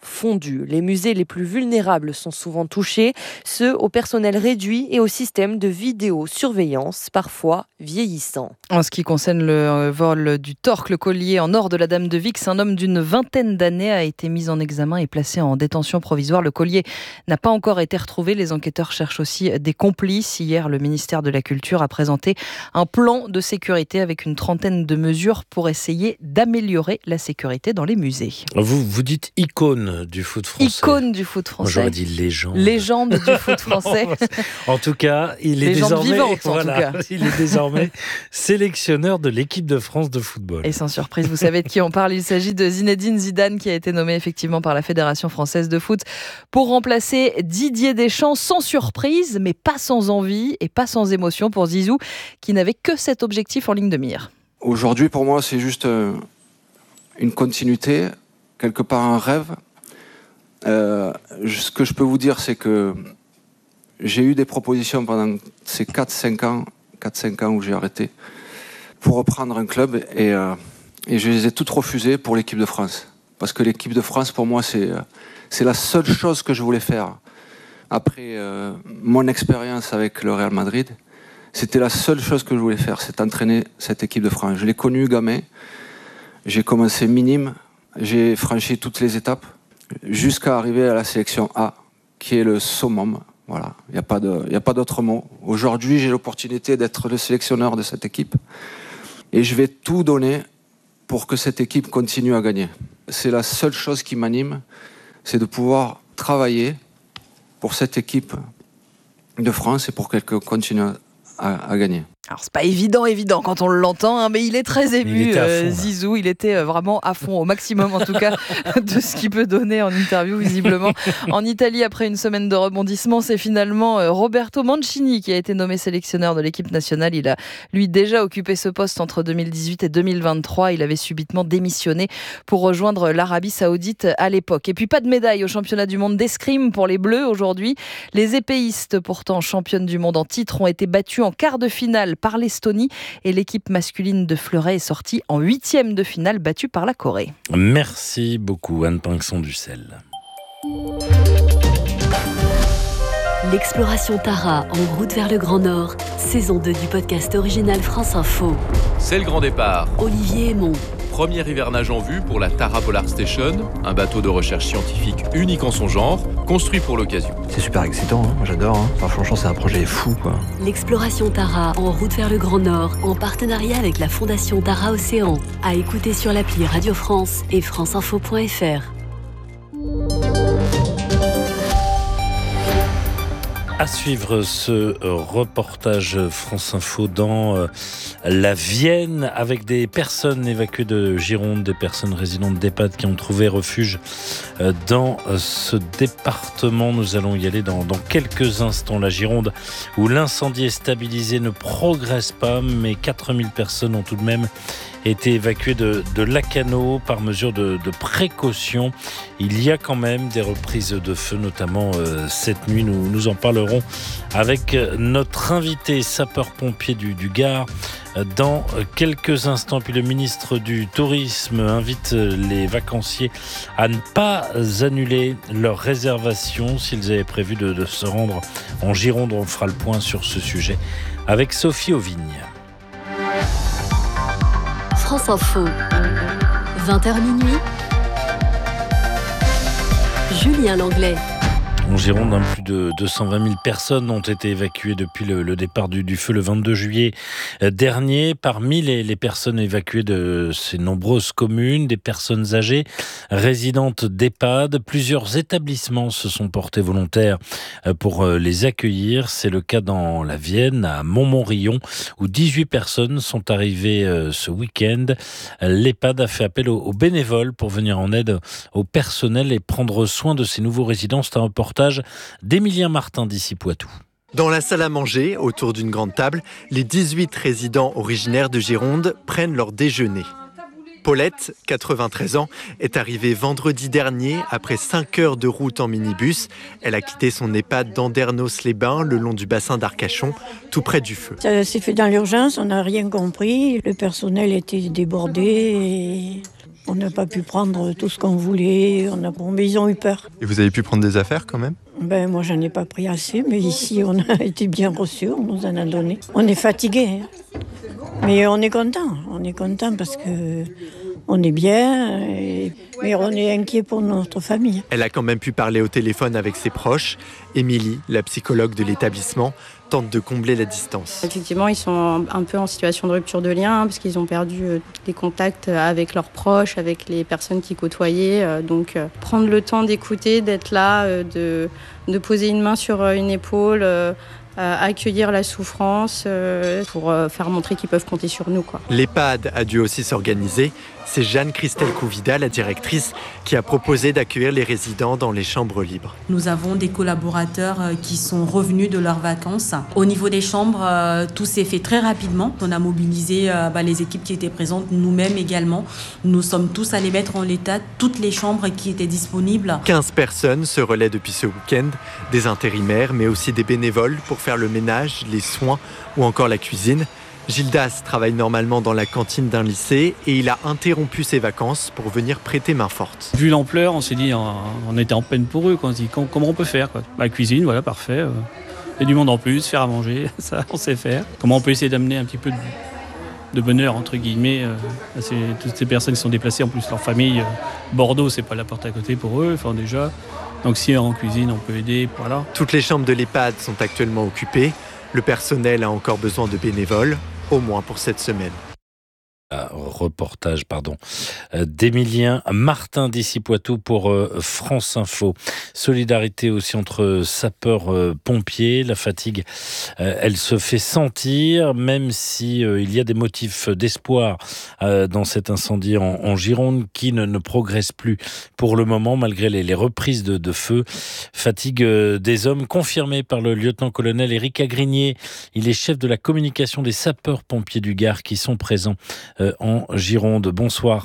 fondu. Les musées les plus vulnérables sont souvent touchés, ceux au personnel réduit et au système de vidéosurveillance, parfois vieillissant. En ce qui concerne le vol du torque, le collier en or de la Dame de Vix, un homme d'une vingtaine d'années a été mis en examen et placé en détention provisoire. Le collier n'a pas encore été retrouvé. Les enquêteurs cherchent aussi des complices. Hier, le ministère de la Culture a présenté un plan de sécurité avec une trentaine de mesures pour essayer d'améliorer la sécurité dans les musées. Vous, vous dites icône du foot français. Icône du foot français. Moi, j'aurais dit légende. Légende du foot français. En tout cas, il est légende désormais, vivante, voilà, en tout cas. il est désormais sélectionneur de l'équipe de France de football. Et sans surprise, vous savez de qui on parle. Il s'agit de Zinedine Zidane qui a été nommé effectivement par la Fédération française de foot pour remplacer Didier Deschamps, sans surprise, mais pas sans envie et pas sans émotion pour Zizou, qui n'avait que cet objectif en ligne de mire. Aujourd'hui, pour moi, c'est juste euh, une continuité, quelque part un rêve. Euh, ce que je peux vous dire, c'est que j'ai eu des propositions pendant ces quatre cinq ans, quatre cinq ans où j'ai arrêté, pour reprendre un club, et, euh, et je les ai toutes refusées pour l'équipe de France. Parce que l'équipe de France, pour moi, c'est, euh, c'est la seule chose que je voulais faire. Après euh, mon expérience avec le Real Madrid, c'était la seule chose que je voulais faire, c'est entraîner cette équipe de France. Je l'ai connue gamin, j'ai commencé minime, j'ai franchi toutes les étapes, jusqu'à arriver à la sélection A, qui est le summum. Voilà, il n'y a pas de, il n'y a pas d'autre mot. Aujourd'hui, j'ai l'opportunité d'être le sélectionneur de cette équipe. Et je vais tout donner pour que cette équipe continue à gagner. C'est la seule chose qui m'anime, c'est de pouvoir travailler pour cette équipe de France et pour qu'elle continue à, à gagner. Alors c'est pas évident, évident quand on l'entend, hein, mais il est très ému, il euh, fond, Zizou. Il était euh, vraiment à fond, au maximum en tout cas, de ce qu'il peut donner en interview, visiblement. En Italie, après une semaine de rebondissement, c'est finalement euh, Roberto Mancini qui a été nommé sélectionneur de l'équipe nationale. Il a, lui, déjà occupé ce poste entre deux mille dix-huit et deux mille vingt-trois. Il avait subitement démissionné pour rejoindre l'Arabie Saoudite à l'époque. Et puis pas de médaille au championnat du monde d'escrime pour les Bleus aujourd'hui. Les épéistes, pourtant championnes du monde en titre, ont été battues en quart de finale par l'Estonie et l'équipe masculine de Fleuret est sortie en huitième de finale, battue par la Corée. Merci beaucoup Anne Pinxon-Dussel. L'exploration Tara en route vers le Grand Nord, saison deux du podcast original France Info. C'est le grand départ. Olivier Aymon. Premier hivernage en vue pour la Tara Polar Station, un bateau de recherche scientifique unique en son genre, construit pour l'occasion. C'est super excitant, hein, moi j'adore. Hein. Enfin, franchement, c'est un projet fou, quoi. L'exploration Tara en route vers le Grand Nord, en partenariat avec la Fondation Tara Océan. À écouter sur l'appli Radio France et franceinfo point f r. À suivre ce reportage France Info dans la Vienne avec des personnes évacuées de Gironde, des personnes résidentes d'EHPAD qui ont trouvé refuge dans ce département. Nous allons y aller dans, dans quelques instants. La Gironde où l'incendie est stabilisé ne progresse pas, mais quatre mille personnes ont tout de même été évacuées de, de Lacanau par mesure de, de précaution. Il y a quand même des reprises de feu, notamment euh, cette nuit. Nous, nous en parlerons avec notre invité sapeur-pompier du, du Gard dans quelques instants. Puis le ministre du Tourisme invite les vacanciers à ne pas annuler leurs réservations s'ils avaient prévu de, de se rendre en Gironde. On fera le point sur ce sujet avec Sophie Auvigne. France Info, vingt heures minuit, Julien Langlais. En Gironde, plus de deux cent vingt mille personnes ont été évacuées depuis le, le départ du, du feu le vingt-deux juillet dernier. Parmi les, les personnes évacuées de ces nombreuses communes, des personnes âgées, résidentes d'EHPAD. Plusieurs établissements se sont portés volontaires pour les accueillir. C'est le cas dans la Vienne, à Montmorillon, où dix-huit personnes sont arrivées ce week-end. L'EHPAD a fait appel aux bénévoles pour venir en aide au personnel et prendre soin de ces nouveaux résidents. C'est un reportage d'Emilien Martin d'ici Poitou. Dans la salle à manger, autour d'une grande table, les dix-huit résidents originaires de Gironde prennent leur déjeuner. Paulette, quatre-vingt-treize ans, est arrivée vendredi dernier après cinq heures de route en minibus. Elle a quitté son EHPAD d'Andernos-les-Bains, le long du bassin d'Arcachon, tout près du feu. Ça s'est fait dans l'urgence, on n'a rien compris. Le personnel était débordé et On n'a pas pu prendre tout ce qu'on voulait, on a... bon, mais ils ont eu peur. Et vous avez pu prendre des affaires quand même ? Ben, moi, j'en ai pas pris assez, mais ici, on a été bien reçus, on nous en a donné. On est fatigués, hein. Mais on est content, on est content parce que on est bien, et... mais on est inquiet pour notre famille. Elle a quand même pu parler au téléphone avec ses proches. Émilie, la psychologue de l'établissement, tente de combler la distance. Effectivement, ils sont un peu en situation de rupture de lien parce qu'ils ont perdu les contacts avec leurs proches, avec les personnes qu'ils côtoyaient. Donc, prendre le temps d'écouter, d'être là, de, de poser une main sur une épaule, Euh, accueillir la souffrance euh, pour euh, faire montrer qu'ils peuvent compter sur nous, quoi. L'EHPAD a dû aussi s'organiser. C'est Jeanne-Christelle Couvida, la directrice, qui a proposé d'accueillir les résidents dans les chambres libres. Nous avons des collaborateurs qui sont revenus de leurs vacances. Au niveau des chambres, euh, tout s'est fait très rapidement. On a mobilisé euh, bah, les équipes qui étaient présentes, nous-mêmes également. Nous sommes tous allés mettre en l'état toutes les chambres qui étaient disponibles. quinze personnes se relaient depuis ce week-end, des intérimaires, mais aussi des bénévoles pour faire le ménage, les soins ou encore la cuisine. Gildas travaille normalement dans la cantine d'un lycée et il a interrompu ses vacances pour venir prêter main forte. Vu l'ampleur, on s'est dit, on était en peine pour eux, quoi. On s'est dit, comment on peut faire, quoi. La cuisine, voilà, parfait. Il y a du monde en plus, faire à manger, ça, on sait faire. Comment on peut essayer d'amener un petit peu de, de bonheur, entre guillemets, à ces, toutes ces personnes qui sont déplacées, en plus leur famille. Bordeaux, c'est pas la porte à côté pour eux, enfin déjà. Donc si en cuisine, on peut aider, voilà. Toutes les chambres de l'EHPAD sont actuellement occupées. Le personnel a encore besoin de bénévoles, au moins pour cette semaine. Reportage pardon, d'Emilien Martin d'ici Poitou pour France Info. Solidarité aussi entre sapeurs-pompiers. La fatigue, elle se fait sentir, même si il y a des motifs d'espoir dans cet incendie en, en Gironde qui ne, ne progresse plus pour le moment malgré les, les reprises de, de feu. Fatigue des hommes confirmée par le lieutenant-colonel Éric Agrigné. Il est chef de la communication des sapeurs-pompiers du Gard qui sont présents en Gironde. Bonsoir.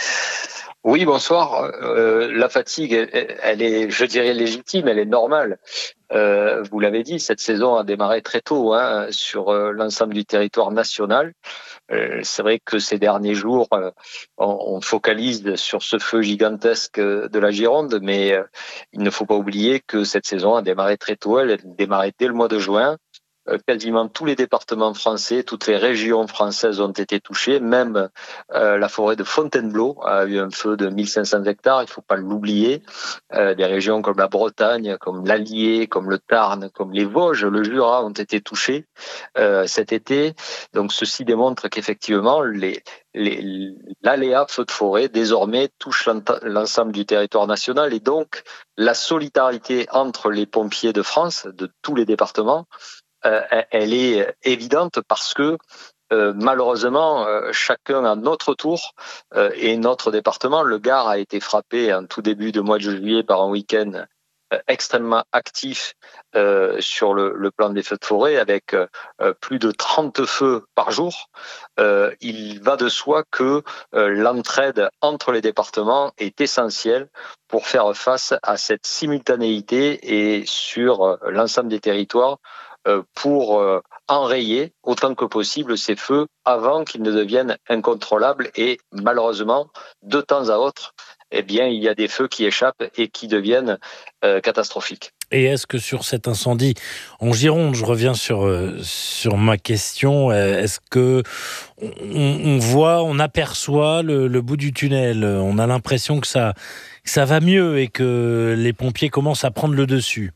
Oui, bonsoir. Euh, la fatigue, elle, elle est, je dirais, légitime, elle est normale. Euh, vous l'avez dit, cette saison a démarré très tôt hein, sur euh, l'ensemble du territoire national. Euh, c'est vrai que ces derniers jours, euh, on, on focalise sur ce feu gigantesque de la Gironde, mais euh, il ne faut pas oublier que cette saison a démarré très tôt. Elle a démarré dès le mois de juin. Quasiment tous les départements français, toutes les régions françaises ont été touchées. Même euh, la forêt de Fontainebleau a eu un feu de mille cinq cents hectares, il ne faut pas l'oublier. Euh, des régions comme la Bretagne, comme l'Allier, comme le Tarn, comme les Vosges, le Jura ont été touchés euh, cet été. Donc ceci démontre qu'effectivement, les, les, l'aléa feu de forêt désormais touche l'ensemble du territoire national et donc la solidarité entre les pompiers de France, de tous les départements, Euh, elle est évidente parce que euh, malheureusement, euh, chacun à notre tour euh, et notre département, le Gard a été frappé en tout début de mois de juillet par un week-end euh, extrêmement actif euh, sur le, le plan des feux de forêt avec euh, plus de trente feux par jour. Euh, il va de soi que euh, l'entraide entre les départements est essentielle pour faire face à cette simultanéité et sur euh, l'ensemble des territoires pour enrayer autant que possible ces feux avant qu'ils ne deviennent incontrôlables et malheureusement, de temps à autre, eh bien, il y a des feux qui échappent et qui deviennent euh, catastrophiques. Et est-ce que sur cet incendie en Gironde, je reviens sur, sur ma question, est-ce que on, on voit, on aperçoit le, le bout du tunnel, on a l'impression que ça, que ça va mieux et que les pompiers commencent à prendre le dessus?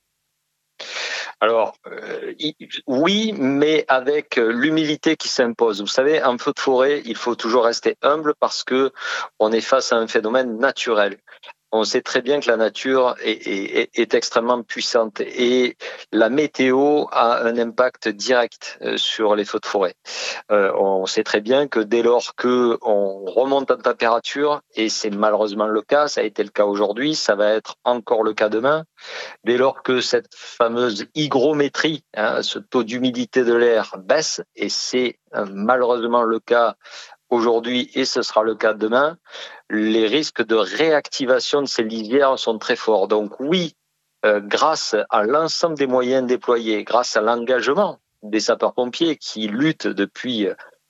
Alors, euh, oui, mais avec l'humilité qui s'impose. Vous savez, en feu de forêt, il faut toujours rester humble parce que on est face à un phénomène naturel. On sait très bien que la nature est, est, est extrêmement puissante et la météo a un impact direct sur les feux de forêt. Euh, on sait très bien que dès lors que on remonte en température, et c'est malheureusement le cas, ça a été le cas aujourd'hui, ça va être encore le cas demain, dès lors que cette fameuse hygrométrie, hein, ce taux d'humidité de l'air baisse, et c'est euh, malheureusement le cas aujourd'hui et ce sera le cas demain, les risques de réactivation de ces lisières sont très forts. Donc oui, euh, grâce à l'ensemble des moyens déployés, grâce à l'engagement des sapeurs-pompiers qui luttent depuis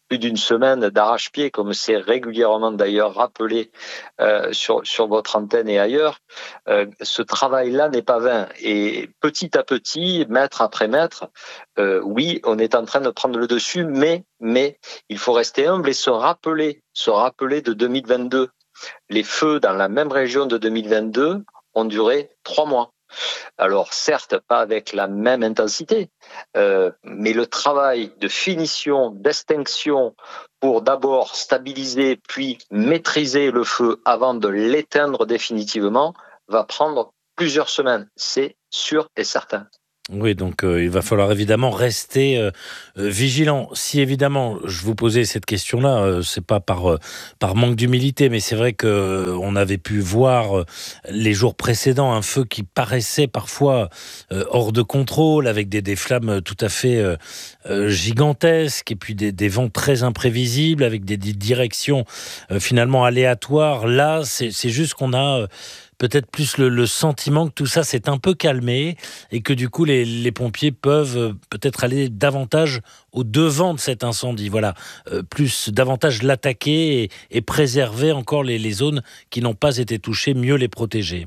plus d'une semaine d'arrache-pied, comme c'est régulièrement d'ailleurs rappelé euh, sur, sur votre antenne et ailleurs, euh, ce travail-là n'est pas vain. Et petit à petit, mètre après mètre, euh, oui, on est en train de prendre le dessus, mais, mais il faut rester humble et se rappeler, se rappeler de deux mille vingt-deux. Les feux dans la même région de deux mille vingt-deux ont duré trois mois. Alors certes, pas avec la même intensité, euh, mais le travail de finition, d'extinction pour d'abord stabiliser puis maîtriser le feu avant de l'éteindre définitivement va prendre plusieurs semaines, c'est sûr et certain. Oui, donc euh, il va falloir évidemment rester euh, euh, vigilant. Si évidemment, je vous posais cette question-là, euh, c'est pas par euh, par manque d'humilité, mais c'est vrai que euh, on avait pu voir euh, les jours précédents un feu qui paraissait parfois euh, hors de contrôle, avec des, des flammes tout à fait euh, euh, gigantesques, et puis des, des vents très imprévisibles, avec des, des directions euh, finalement aléatoires. Là, c'est, c'est juste qu'on a euh, peut-être plus le, le sentiment que tout ça s'est un peu calmé et que du coup les, les pompiers peuvent euh, peut-être aller davantage au devant de cet incendie. Voilà, euh, plus davantage l'attaquer et, et préserver encore les, les zones qui n'ont pas été touchées, mieux les protéger.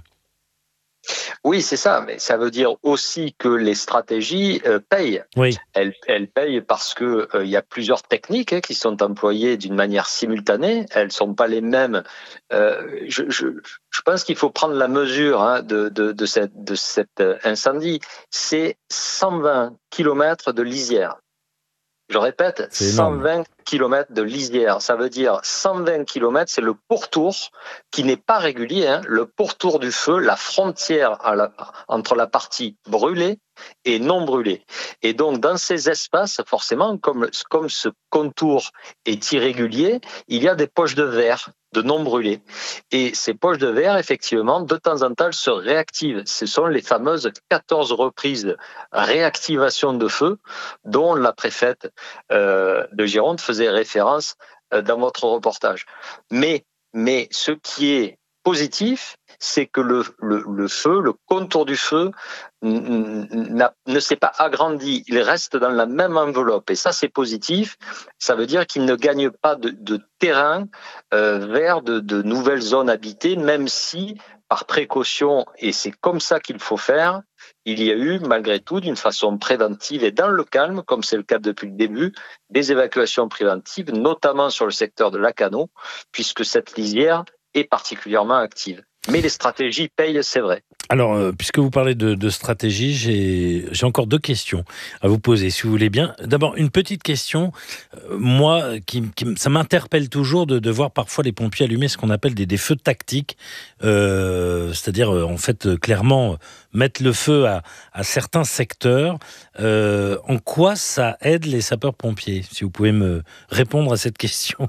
Oui, c'est ça, mais ça veut dire aussi que les stratégies euh, payent. Oui. Elles, elles payent parce que euh, il y a plusieurs techniques hein, qui sont employées d'une manière simultanée. Elles sont pas les mêmes. Euh, je, je, je pense qu'il faut prendre la mesure hein, de, de, de, cette, de cet incendie. C'est cent vingt kilomètres de lisière. Je répète, cent vingt kilomètres de lisière. Ça veut dire cent vingt kilomètres, c'est le pourtour qui n'est pas régulier, hein, le pourtour du feu, la frontière à la, entre la partie brûlée et non brûlée. Et donc, dans ces espaces, forcément, comme, comme ce contour est irrégulier, il y a des poches de verre de non brûlés. Et ces poches de verre, effectivement, de temps en temps, elles se réactivent. Ce sont les fameuses quatorze reprises réactivation de feu dont la préfète euh, de Gironde faisait référence euh, dans votre reportage. Mais, mais ce qui est positif, c'est que le, le, le feu, le contour du feu n'a, ne s'est pas agrandi, il reste dans la même enveloppe. Et ça, c'est positif. Ça veut dire qu'il ne gagne pas de, de terrain euh, vers de, de nouvelles zones habitées, même si, par précaution, et c'est comme ça qu'il faut faire, il y a eu, malgré tout, d'une façon préventive et dans le calme, comme c'est le cas depuis le début, des évacuations préventives, notamment sur le secteur de Lacanau, puisque cette lisière est particulièrement active. Mais les stratégies payent, c'est vrai. Alors, euh, puisque vous parlez de, de stratégie, j'ai, j'ai encore deux questions à vous poser, si vous voulez bien. D'abord, une petite question. Euh, moi, qui, qui, ça m'interpelle toujours de, de voir parfois les pompiers allumer ce qu'on appelle des, des feux tactiques. Euh, c'est-à-dire, euh, en fait, euh, clairement, euh, mettre le feu à, à certains secteurs. Euh, en quoi ça aide les sapeurs-pompiers ? Si vous pouvez me répondre à cette question.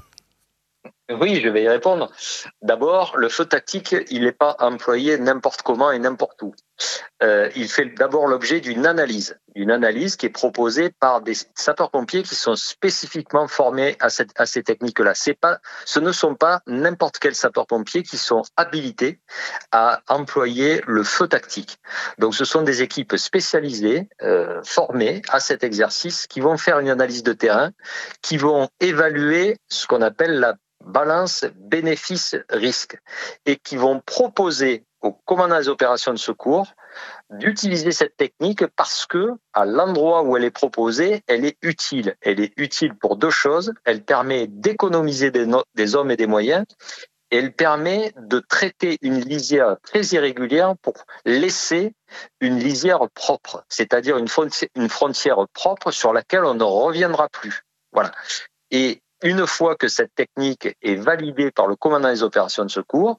Oui, je vais y répondre. D'abord, le feu tactique, il n'est pas employé n'importe comment et n'importe où. Euh, il fait d'abord l'objet d'une analyse, une analyse qui est proposée par des sapeurs-pompiers qui sont spécifiquement formés à, cette, à ces techniques-là. C'est pas, ce ne sont pas n'importe quels sapeurs-pompiers qui sont habilités à employer le feu tactique. Donc, ce sont des équipes spécialisées, euh, formées à cet exercice, qui vont faire une analyse de terrain, qui vont évaluer ce qu'on appelle la balance bénéfice-risque et qui vont proposer aux commandants des opérations de secours d'utiliser cette technique parce que, à l'endroit où elle est proposée, elle est utile. Elle est utile pour deux choses. Elle permet d'économiser des, no- des hommes et des moyens et elle permet de traiter une lisière très irrégulière pour laisser une lisière propre, c'est-à-dire une frontière, une frontière propre sur laquelle on ne reviendra plus. Voilà. Et une fois que cette technique est validée par le commandant des opérations de secours,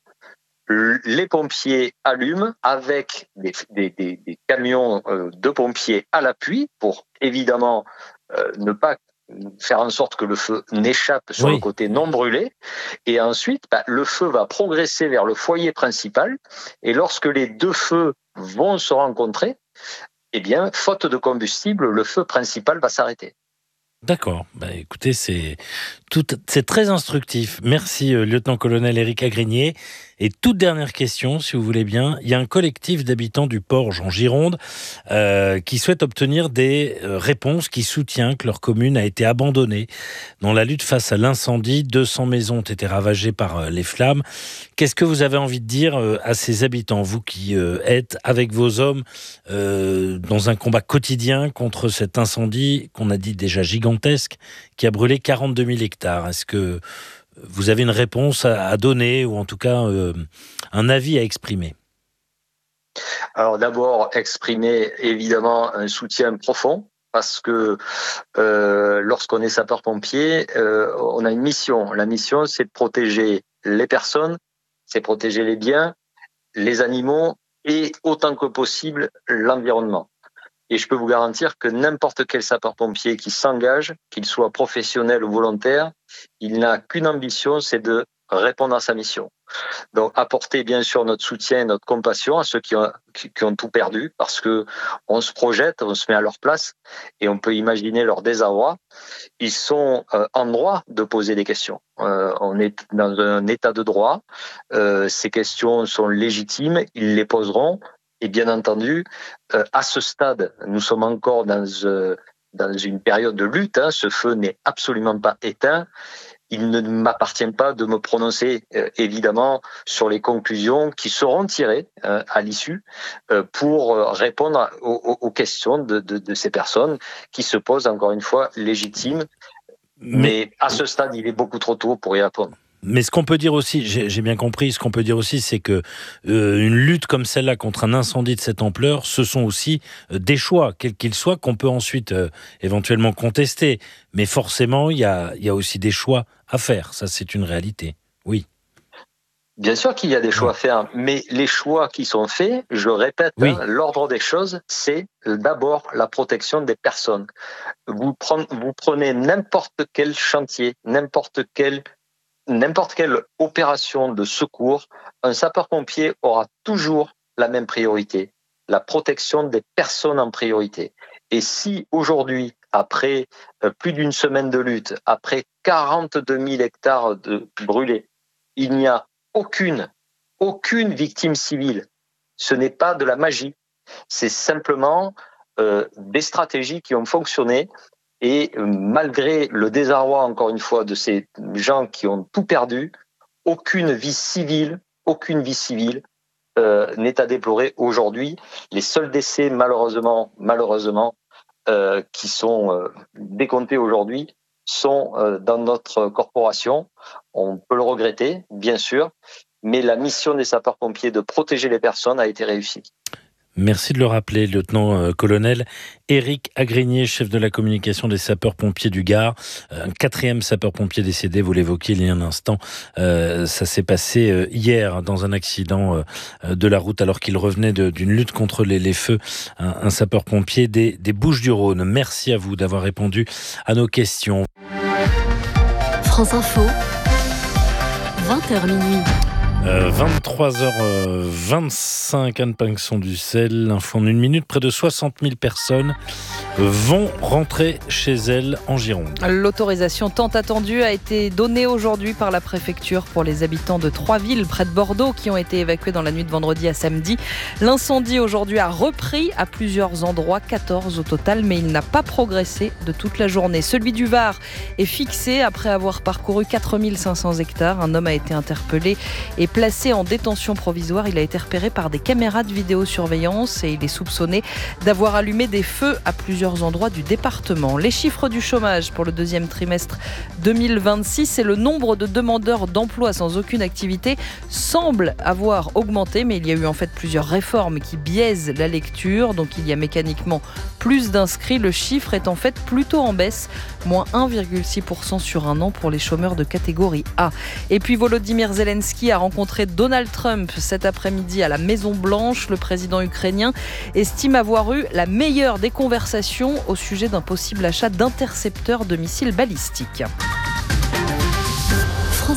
les pompiers allument avec des, des, des, des camions de pompiers à l'appui pour évidemment euh, ne pas faire en sorte que le feu n'échappe sur oui. le côté non brûlé. Et ensuite, bah, le feu va progresser vers le foyer principal. Et lorsque les deux feux vont se rencontrer, eh bien, faute de combustible, le feu principal va s'arrêter. D'accord. Bah, écoutez, c'est Tout, c'est très instructif. Merci, euh, lieutenant-colonel Éric Agrigné. Et toute dernière question, si vous voulez bien. Il y a un collectif d'habitants du Porge en Gironde euh, qui souhaite obtenir des euh, réponses, qui soutient que leur commune a été abandonnée dans la lutte face à l'incendie. deux cents maisons ont été ravagées par euh, les flammes. Qu'est-ce que vous avez envie de dire euh, à ces habitants, vous qui euh, êtes avec vos hommes euh, dans un combat quotidien contre cet incendie qu'on a dit déjà gigantesque, qui a brûlé quarante-deux mille hectares. Est-ce que vous avez une réponse à donner ou en tout cas euh, un avis à exprimer? Alors d'abord, exprimer évidemment un soutien profond parce que euh, lorsqu'on est sapeur-pompier, euh, on a une mission. La mission, c'est de protéger les personnes, c'est protéger les biens, les animaux et autant que possible l'environnement. Et je peux vous garantir que n'importe quel sapeur-pompier qui s'engage, qu'il soit professionnel ou volontaire, il n'a qu'une ambition, c'est de répondre à sa mission. Donc, apporter bien sûr notre soutien et notre compassion à ceux qui ont, qui, qui ont tout perdu, parce que on se projette, on se met à leur place et on peut imaginer leur désarroi. Ils sont euh, en droit de poser des questions. Euh, on est dans un état de droit. Euh, ces questions sont légitimes, ils les poseront. Et bien entendu, euh, à ce stade, nous sommes encore dans, euh, dans une période de lutte. Hein, ce feu n'est absolument pas éteint. Il ne m'appartient pas de me prononcer, euh, évidemment, sur les conclusions qui seront tirées euh, à l'issue euh, pour euh, répondre aux, aux questions de, de, de ces personnes qui se posent, encore une fois, légitimes. Mais... Mais à ce stade, il est beaucoup trop tôt pour y répondre. Mais ce qu'on peut dire aussi, j'ai, j'ai bien compris, ce qu'on peut dire aussi, c'est que euh, une lutte comme celle-là contre un incendie de cette ampleur, ce sont aussi euh, des choix, quels qu'ils soient, qu'on peut ensuite euh, éventuellement contester. Mais forcément, il y a, y a aussi des choix à faire. Ça, c'est une réalité. Oui. Bien sûr qu'il y a des choix à faire, mais les choix qui sont faits, je le répète, oui. hein, l'ordre des choses, c'est d'abord la protection des personnes. Vous prenez, vous prenez n'importe quel chantier, n'importe quel N'importe quelle opération de secours, un sapeur-pompier aura toujours la même priorité, la protection des personnes en priorité. Et si aujourd'hui, après plus d'une semaine de lutte, après quarante-deux mille hectares de brûlés, il n'y a aucune, aucune victime civile, ce n'est pas de la magie, c'est simplement euh, des stratégies qui ont fonctionné. Et malgré le désarroi, encore une fois, de ces gens qui ont tout perdu, aucune vie civile, aucune vie civile euh, n'est à déplorer aujourd'hui. Les seuls décès, malheureusement, malheureusement, euh, qui sont euh, décomptés aujourd'hui, sont euh, dans notre corporation. On peut le regretter, bien sûr, mais la mission des sapeurs-pompiers de protéger les personnes a été réussie. Merci de le rappeler, lieutenant-colonel Éric Agrigné, chef de la communication des sapeurs-pompiers du Gard. Un quatrième sapeur-pompier décédé, vous l'évoquiez il y a un instant. Euh, ça s'est passé hier dans un accident de la route alors qu'il revenait de, d'une lutte contre les, les feux. Un, un sapeur-pompier des, des Bouches-du-Rhône. Merci à vous d'avoir répondu à nos questions. France Info, vingt heures minuit. Euh, vingt-trois heures vingt-cinq, Anne Pinxon-Dussel, l'info en une minute, près de soixante mille personnes vont rentrer chez elles en Gironde. L'autorisation tant attendue a été donnée aujourd'hui par la préfecture pour les habitants de trois villes près de Bordeaux qui ont été évacués dans la nuit de vendredi à samedi. L'incendie aujourd'hui a repris à plusieurs endroits, quatorze au total, mais il n'a pas progressé de toute la journée. Celui du Var est fixé après avoir parcouru quatre mille cinq cents hectares. Un homme a été interpellé et placé en détention provisoire. Il a été repéré par des caméras de vidéosurveillance et il est soupçonné d'avoir allumé des feux à plusieurs endroits du département. Les chiffres du chômage pour le deuxième trimestre deux mille vingt-six et le nombre de demandeurs d'emploi sans aucune activité semble avoir augmenté, mais il y a eu en fait plusieurs réformes qui biaisent la lecture, donc il y a mécaniquement plus d'inscrits. Le chiffre est en fait plutôt en baisse, moins un virgule six pour cent sur un an pour les chômeurs de catégorie A. Et puis Volodymyr Zelensky a rencontré Donald Trump cet après-midi à la Maison-Blanche. Le président ukrainien estime avoir eu la meilleure des conversations au sujet d'un possible achat d'intercepteurs de missiles balistiques. France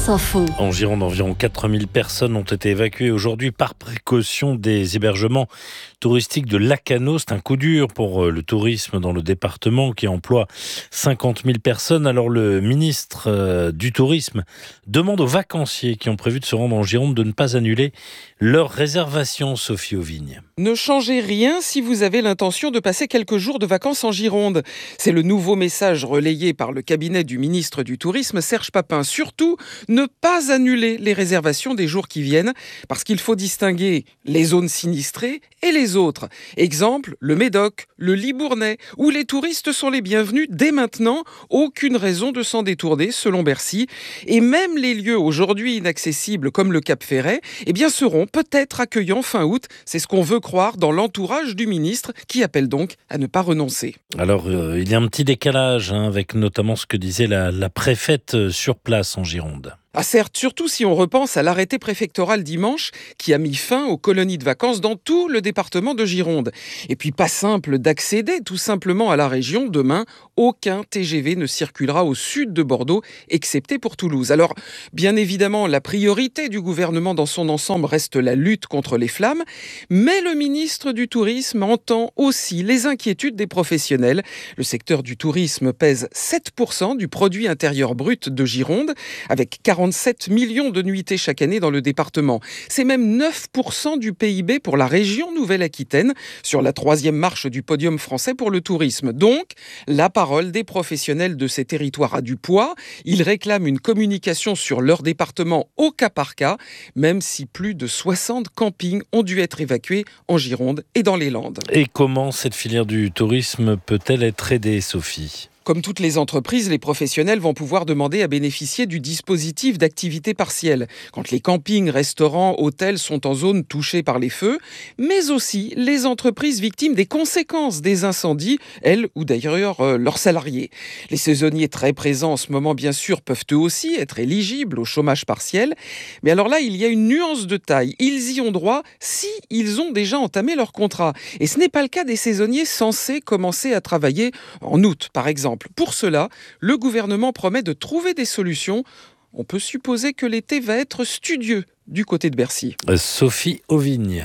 France Info. En Gironde, environ quatre mille personnes ont été évacuées aujourd'hui par précaution des hébergements touristiques de Lacanau. C'est un coup dur pour le tourisme dans le département qui emploie cinquante mille personnes. Alors le ministre du Tourisme demande aux vacanciers qui ont prévu de se rendre en Gironde de ne pas annuler leur réservation. Sophie Auvigne. Ne changez rien si vous avez l'intention de passer quelques jours de vacances en Gironde. C'est le nouveau message relayé par le cabinet du ministre du Tourisme, Serge Papin. Surtout, ne pas annuler les réservations des jours qui viennent, parce qu'il faut distinguer les zones sinistrées et les autres. Exemple, le Médoc, le Libournais, où les touristes sont les bienvenus dès maintenant. Aucune raison de s'en détourner, selon Bercy. Et même les lieux aujourd'hui inaccessibles, comme le Cap Ferret, eh bien, seront peut-être accueillants fin août. C'est ce qu'on veut croire dans l'entourage du ministre, qui appelle donc à ne pas renoncer. Alors, euh, il y a un petit décalage hein, avec notamment ce que disait la, la préfète sur place en Gironde. Ah certes, surtout si on repense à l'arrêté préfectoral dimanche qui a mis fin aux colonies de vacances dans tout le département de Gironde. Et puis pas simple d'accéder tout simplement à la région. Demain, aucun T G V ne circulera au sud de Bordeaux, excepté pour Toulouse. Alors, bien évidemment, la priorité du gouvernement dans son ensemble reste la lutte contre les flammes, mais le ministre du Tourisme entend aussi les inquiétudes des professionnels. Le secteur du tourisme pèse sept pour cent du produit intérieur brut de Gironde, avec quarante-sept millions de nuitées chaque année dans le département. C'est même neuf pour cent du P I B pour la région Nouvelle-Aquitaine, sur la troisième marche du podium français pour le tourisme. Donc, la parole des professionnels de ces territoires a du poids. Ils réclament une communication sur leur département au cas par cas, même si plus de soixante campings ont dû être évacués en Gironde et dans les Landes. Et comment cette filière du tourisme peut-elle être aidée, Sophie ? Comme toutes les entreprises, les professionnels vont pouvoir demander à bénéficier du dispositif d'activité partielle, quand les campings, restaurants, hôtels sont en zone touchée par les feux, mais aussi les entreprises victimes des conséquences des incendies, elles ou d'ailleurs euh, leurs salariés. Les saisonniers très présents en ce moment, bien sûr, peuvent eux aussi être éligibles au chômage partiel, mais alors là, il y a une nuance de taille. Ils y ont droit si ils ont déjà entamé leur contrat. Et ce n'est pas le cas des saisonniers censés commencer à travailler en août, par exemple. Pour cela, le gouvernement promet de trouver des solutions. On peut supposer que l'été va être studieux du côté de Bercy. Sophie Auvigne.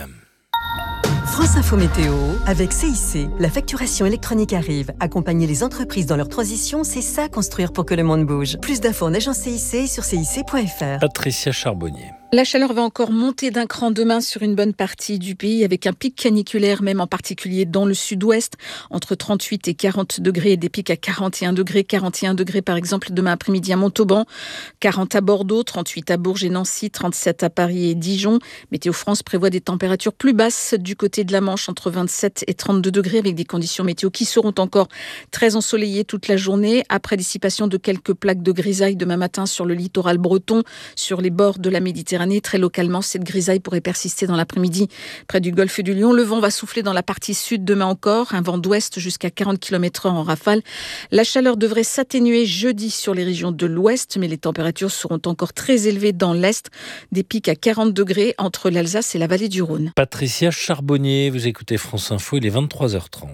France Info Météo, avec C I C, la facturation électronique arrive. Accompagner les entreprises dans leur transition, c'est ça construire pour que le monde bouge. Plus d'infos en agence C I C sur C I C point F R. Patricia Charbonnier. La chaleur va encore monter d'un cran demain sur une bonne partie du pays, avec un pic caniculaire, même en particulier dans le sud-ouest, entre trente-huit et quarante degrés, et des pics à quarante et un degrés. quarante et un degrés, par exemple, demain après-midi à Montauban, quarante à Bordeaux, trente-huit à Bourges et Nancy, trente-sept à Paris et Dijon. Météo France prévoit des températures plus basses du côté de la Manche, entre vingt-sept et trente-deux degrés, avec des conditions météo qui seront encore très ensoleillées toute la journée, après dissipation de quelques plaques de grisaille demain matin sur le littoral breton, sur les bords de la Méditerranée. Très localement, cette grisaille pourrait persister dans l'après-midi près du golfe du Lion. Le vent va souffler dans la partie sud demain encore, un vent d'ouest jusqu'à quarante kilomètres heure en rafale. La chaleur devrait s'atténuer jeudi sur les régions de l'ouest, mais les températures seront encore très élevées dans l'est, des pics à quarante degrés entre l'Alsace et la vallée du Rhône. Patricia Charbonnier, vous écoutez France Info, il est vingt-trois heures trente.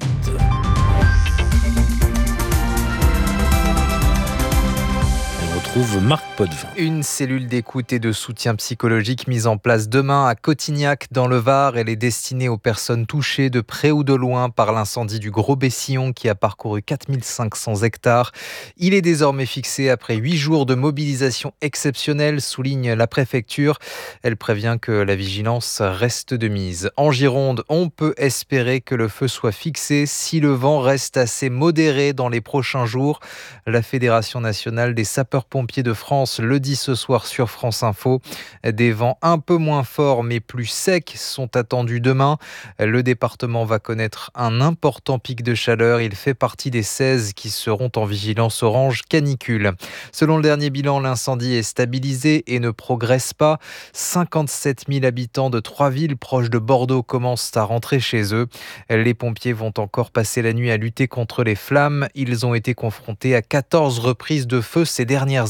Marc Potvin. Une cellule d'écoute et de soutien psychologique mise en place demain à Cotignac dans le Var. Elle est destinée aux personnes touchées de près ou de loin par l'incendie du Gros Bessillon qui a parcouru quatre mille cinq cents hectares. Il est désormais fixé après huit jours de mobilisation exceptionnelle, souligne la préfecture. Elle prévient que la vigilance reste de mise. En Gironde, on peut espérer que le feu soit fixé si le vent reste assez modéré dans les prochains jours. La Fédération nationale des sapeurs-pompiers de France le dit ce soir sur France Info. Des vents un peu moins forts mais plus secs sont attendus demain. Le département va connaître un important pic de chaleur. Il fait partie des seize qui seront en vigilance orange canicule. Selon le dernier bilan, l'incendie est stabilisé et ne progresse pas. cinquante-sept mille habitants de trois villes proches de Bordeaux commencent à rentrer chez eux. Les pompiers vont encore passer la nuit à lutter contre les flammes. Ils ont été confrontés à quatorze reprises de feu ces dernières heures.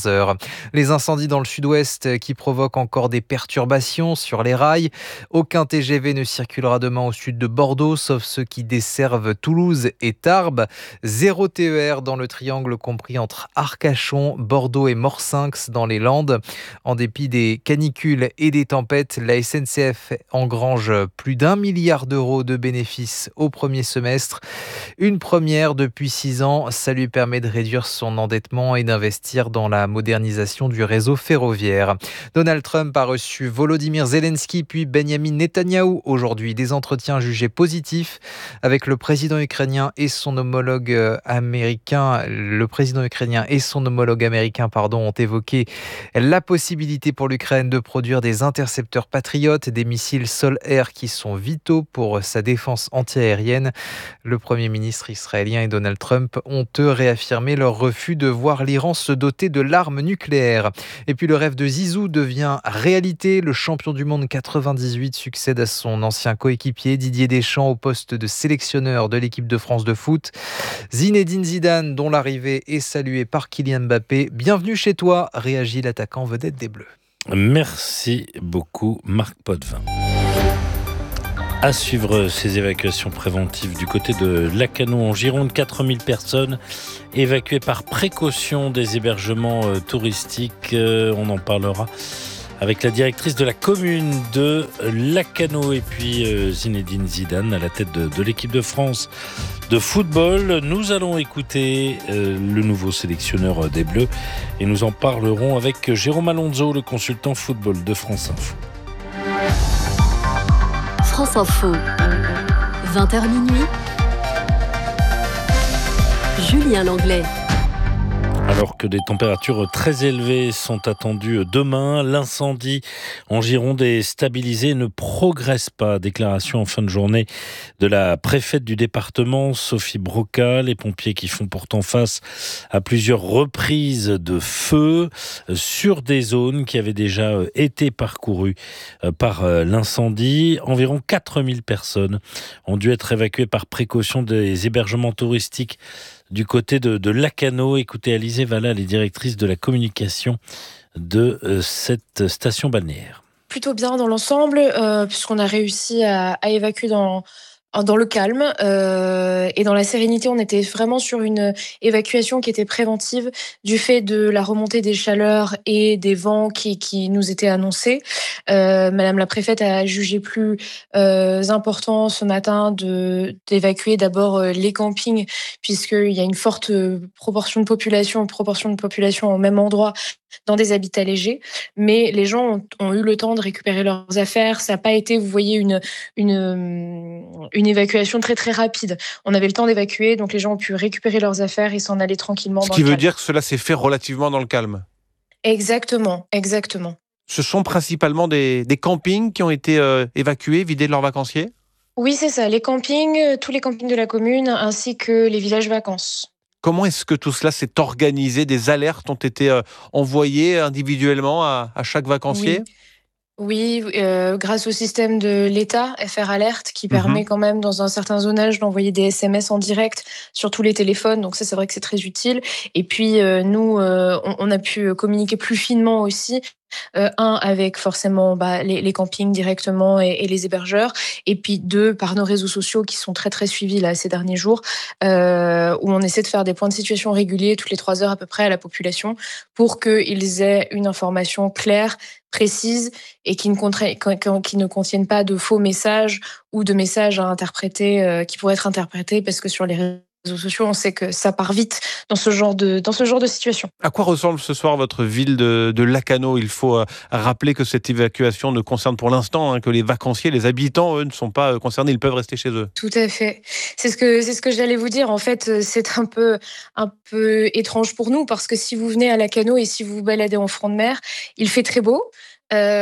quinze heures. Les incendies dans le sud-ouest qui provoquent encore des perturbations sur les rails. Aucun T G V ne circulera demain au sud de Bordeaux, sauf ceux qui desservent Toulouse et Tarbes. Zéro T E R dans le triangle compris entre Arcachon, Bordeaux et Morsinx dans les Landes. En dépit des canicules et des tempêtes, la S N C F engrange plus d'un milliard d'euros de bénéfices au premier semestre. Une première depuis six ans, ça lui permet de réduire son endettement et d'investir dans la modernisation du réseau ferroviaire. Donald Trump a reçu Volodymyr Zelensky puis Benjamin Netanyahou aujourd'hui. Des entretiens jugés positifs avec le président ukrainien et son homologue américain. Le président ukrainien et son homologue américain pardon, ont évoqué la possibilité pour l'Ukraine de produire des intercepteurs patriotes, des missiles sol-air qui sont vitaux pour sa défense antiaérienne. Le Premier ministre israélien et Donald Trump ont eux réaffirmé leur refus de voir l'Iran se doter de l'arme nucléaire. Et puis le rêve de Zizou devient réalité. Le champion du monde quatre-vingt-dix-huit succède à son ancien coéquipier Didier Deschamps au poste de sélectionneur de l'équipe de France de foot. Zinedine Zidane, dont l'arrivée est saluée par Kylian Mbappé. Bienvenue chez toi, réagit l'attaquant vedette des Bleus. Merci beaucoup Marc Potvin. À suivre ces évacuations préventives du côté de Lacanau en Gironde, quatre mille personnes évacuées par précaution des hébergements euh, touristiques. Euh, on en parlera avec la directrice de la commune de Lacanau et puis euh, Zinedine Zidane à la tête de, de l'équipe de France de football. Nous allons écouter euh, le nouveau sélectionneur des Bleus et nous en parlerons avec Jérôme Alonso, le consultant football de France Info. France Info, vingt heures minuit, Julien Langlais. Alors que des températures très élevées sont attendues demain, l'incendie en Gironde est stabilisé et ne progresse pas. Déclaration en fin de journée de la préfète du département, Sophie Broca. Les pompiers qui font pourtant face à plusieurs reprises de feu sur des zones qui avaient déjà été parcourues par l'incendie. Environ quatre mille personnes ont dû être évacuées par précaution des hébergements touristiques du côté de, de Lacanau. Écoutez, Alizée Valla, les directrices de la communication de euh, cette station balnéaire. Plutôt bien dans l'ensemble, euh, puisqu'on a réussi à, à évacuer dans, dans le calme euh, et dans la sérénité. On était vraiment sur une évacuation qui était préventive du fait de la remontée des chaleurs et des vents qui, qui nous étaient annoncés. Euh, Madame la préfète a jugé plus euh, important ce matin de, d'évacuer d'abord euh, les campings, puisqu'il y a une forte proportion de population, proportion de population au même endroit dans des habitats légers, mais les gens ont, ont eu le temps de récupérer leurs affaires. Ça n'a pas été, vous voyez, une, une, une évacuation très très rapide. On avait le temps d'évacuer, donc les gens ont pu récupérer leurs affaires et s'en aller tranquillement. Ce qui veut dire que cela s'est fait relativement dans le calme. Exactement, exactement. Ce sont principalement des, des campings qui ont été euh, évacués, vidés de leurs vacanciers ? Oui, c'est ça, les campings, tous les campings de la commune, ainsi que les villages vacances. Comment est-ce que tout cela s'est organisé ? Des alertes ont été euh, envoyées individuellement à, à chaque vacancier ? Oui, oui euh, grâce au système de l'État, F R Alert, qui permet mmh. quand même dans un certain zonage d'envoyer des S M S en direct sur tous les téléphones. Donc ça, c'est vrai que c'est très utile. Et puis euh, nous, euh, on, on a pu communiquer plus finement aussi. Euh, un, avec forcément bah, les, les campings directement et, et les hébergeurs, et puis deux, par nos réseaux sociaux qui sont très très suivis là, ces derniers jours, euh, où on essaie de faire des points de situation réguliers toutes les trois heures à peu près à la population pour qu'ils aient une information claire, précise et qui ne, contra... qui ne contiennent pas de faux messages ou de messages à interpréter, euh, qui pourraient être interprétés, parce que sur les réseaux réseaux sociaux, on sait que ça part vite dans ce genre de, dans ce genre de situation. À quoi ressemble ce soir votre ville de, de Lacanau ? Il faut euh, rappeler que cette évacuation ne concerne pour l'instant hein, que les vacanciers, les habitants, eux, ne sont pas concernés, ils peuvent rester chez eux. Tout à fait. C'est ce que, c'est ce que j'allais vous dire. En fait, c'est un peu, un peu étrange pour nous, parce que si vous venez à Lacanau et si vous vous baladez en front de mer, il fait très beau. Euh,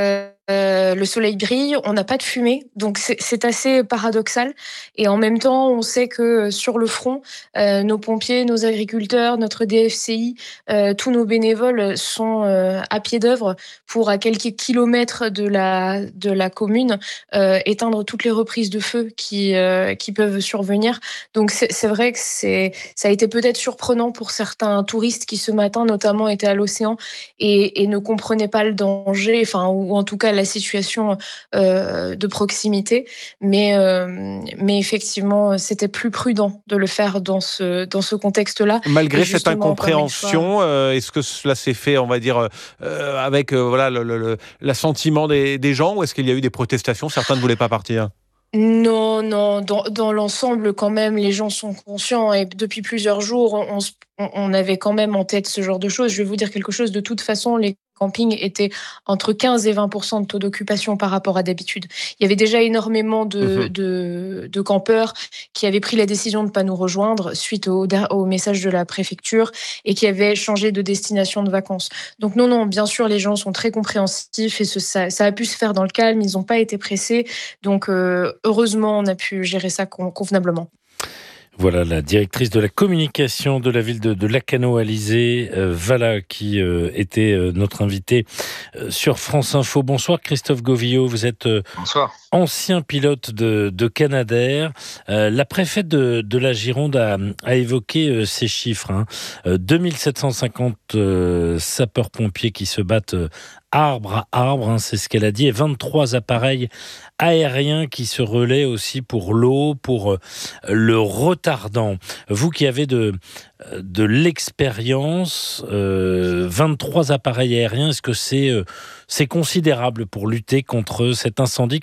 Euh, le soleil brille, on n'a pas de fumée, donc c'est, c'est assez paradoxal. Et en même temps, on sait que sur le front, euh, nos pompiers, nos agriculteurs, notre D F C I, euh, tous nos bénévoles sont euh, à pied d'œuvre pour, à quelques kilomètres de la de la commune, euh, éteindre toutes les reprises de feu qui euh, qui peuvent survenir. Donc c'est, c'est vrai que c'est ça a été peut-être surprenant pour certains touristes qui ce matin notamment étaient à l'océan et, et ne comprenaient pas le danger, enfin ou en tout cas la situation euh, de proximité, mais euh, mais effectivement c'était plus prudent de le faire dans ce dans ce contexte-là. Malgré cette incompréhension, fois, euh, est-ce que cela s'est fait, on va dire, euh, avec euh, voilà le, le, l'assentiment des, des gens, ou est-ce qu'il y a eu des protestations? Certains ne voulaient pas partir. Non, non, dans, dans l'ensemble, quand même, les gens sont conscients et depuis plusieurs jours, on, on, on avait quand même en tête ce genre de choses. Je vais vous dire quelque chose, de toute façon, les campings étaient entre quinze et vingt pour cent de taux d'occupation par rapport à d'habitude. Il y avait déjà énormément de, mmh. de, de campeurs qui avaient pris la décision de ne pas nous rejoindre suite au, au message de la préfecture et qui avaient changé de destination de vacances. Donc non, non, bien sûr, les gens sont très compréhensifs et ce, ça, ça a pu se faire dans le calme, ils n'ont pas été pressés. Donc euh, heureusement, on a pu gérer ça convenablement. Voilà la directrice de la communication de la ville de, de Lacanau, Alizée euh, Valla, qui euh, était euh, notre invité euh, sur France Info. Bonsoir Christophe Govillot, vous êtes euh, Bonsoir. ancien pilote de, de Canadair. Euh, la préfète de, de la Gironde a, a évoqué euh, ces chiffres. Hein. Euh, deux mille sept cent cinquante euh, sapeurs-pompiers qui se battent euh, arbre à arbre, hein, c'est ce qu'elle a dit, et vingt-trois appareils aériens qui se relaient aussi pour l'eau, pour euh, le retardant. Vous qui avez de, de l'expérience, euh, vingt-trois appareils aériens, est-ce que c'est, euh, c'est considérable pour lutter contre cet incendie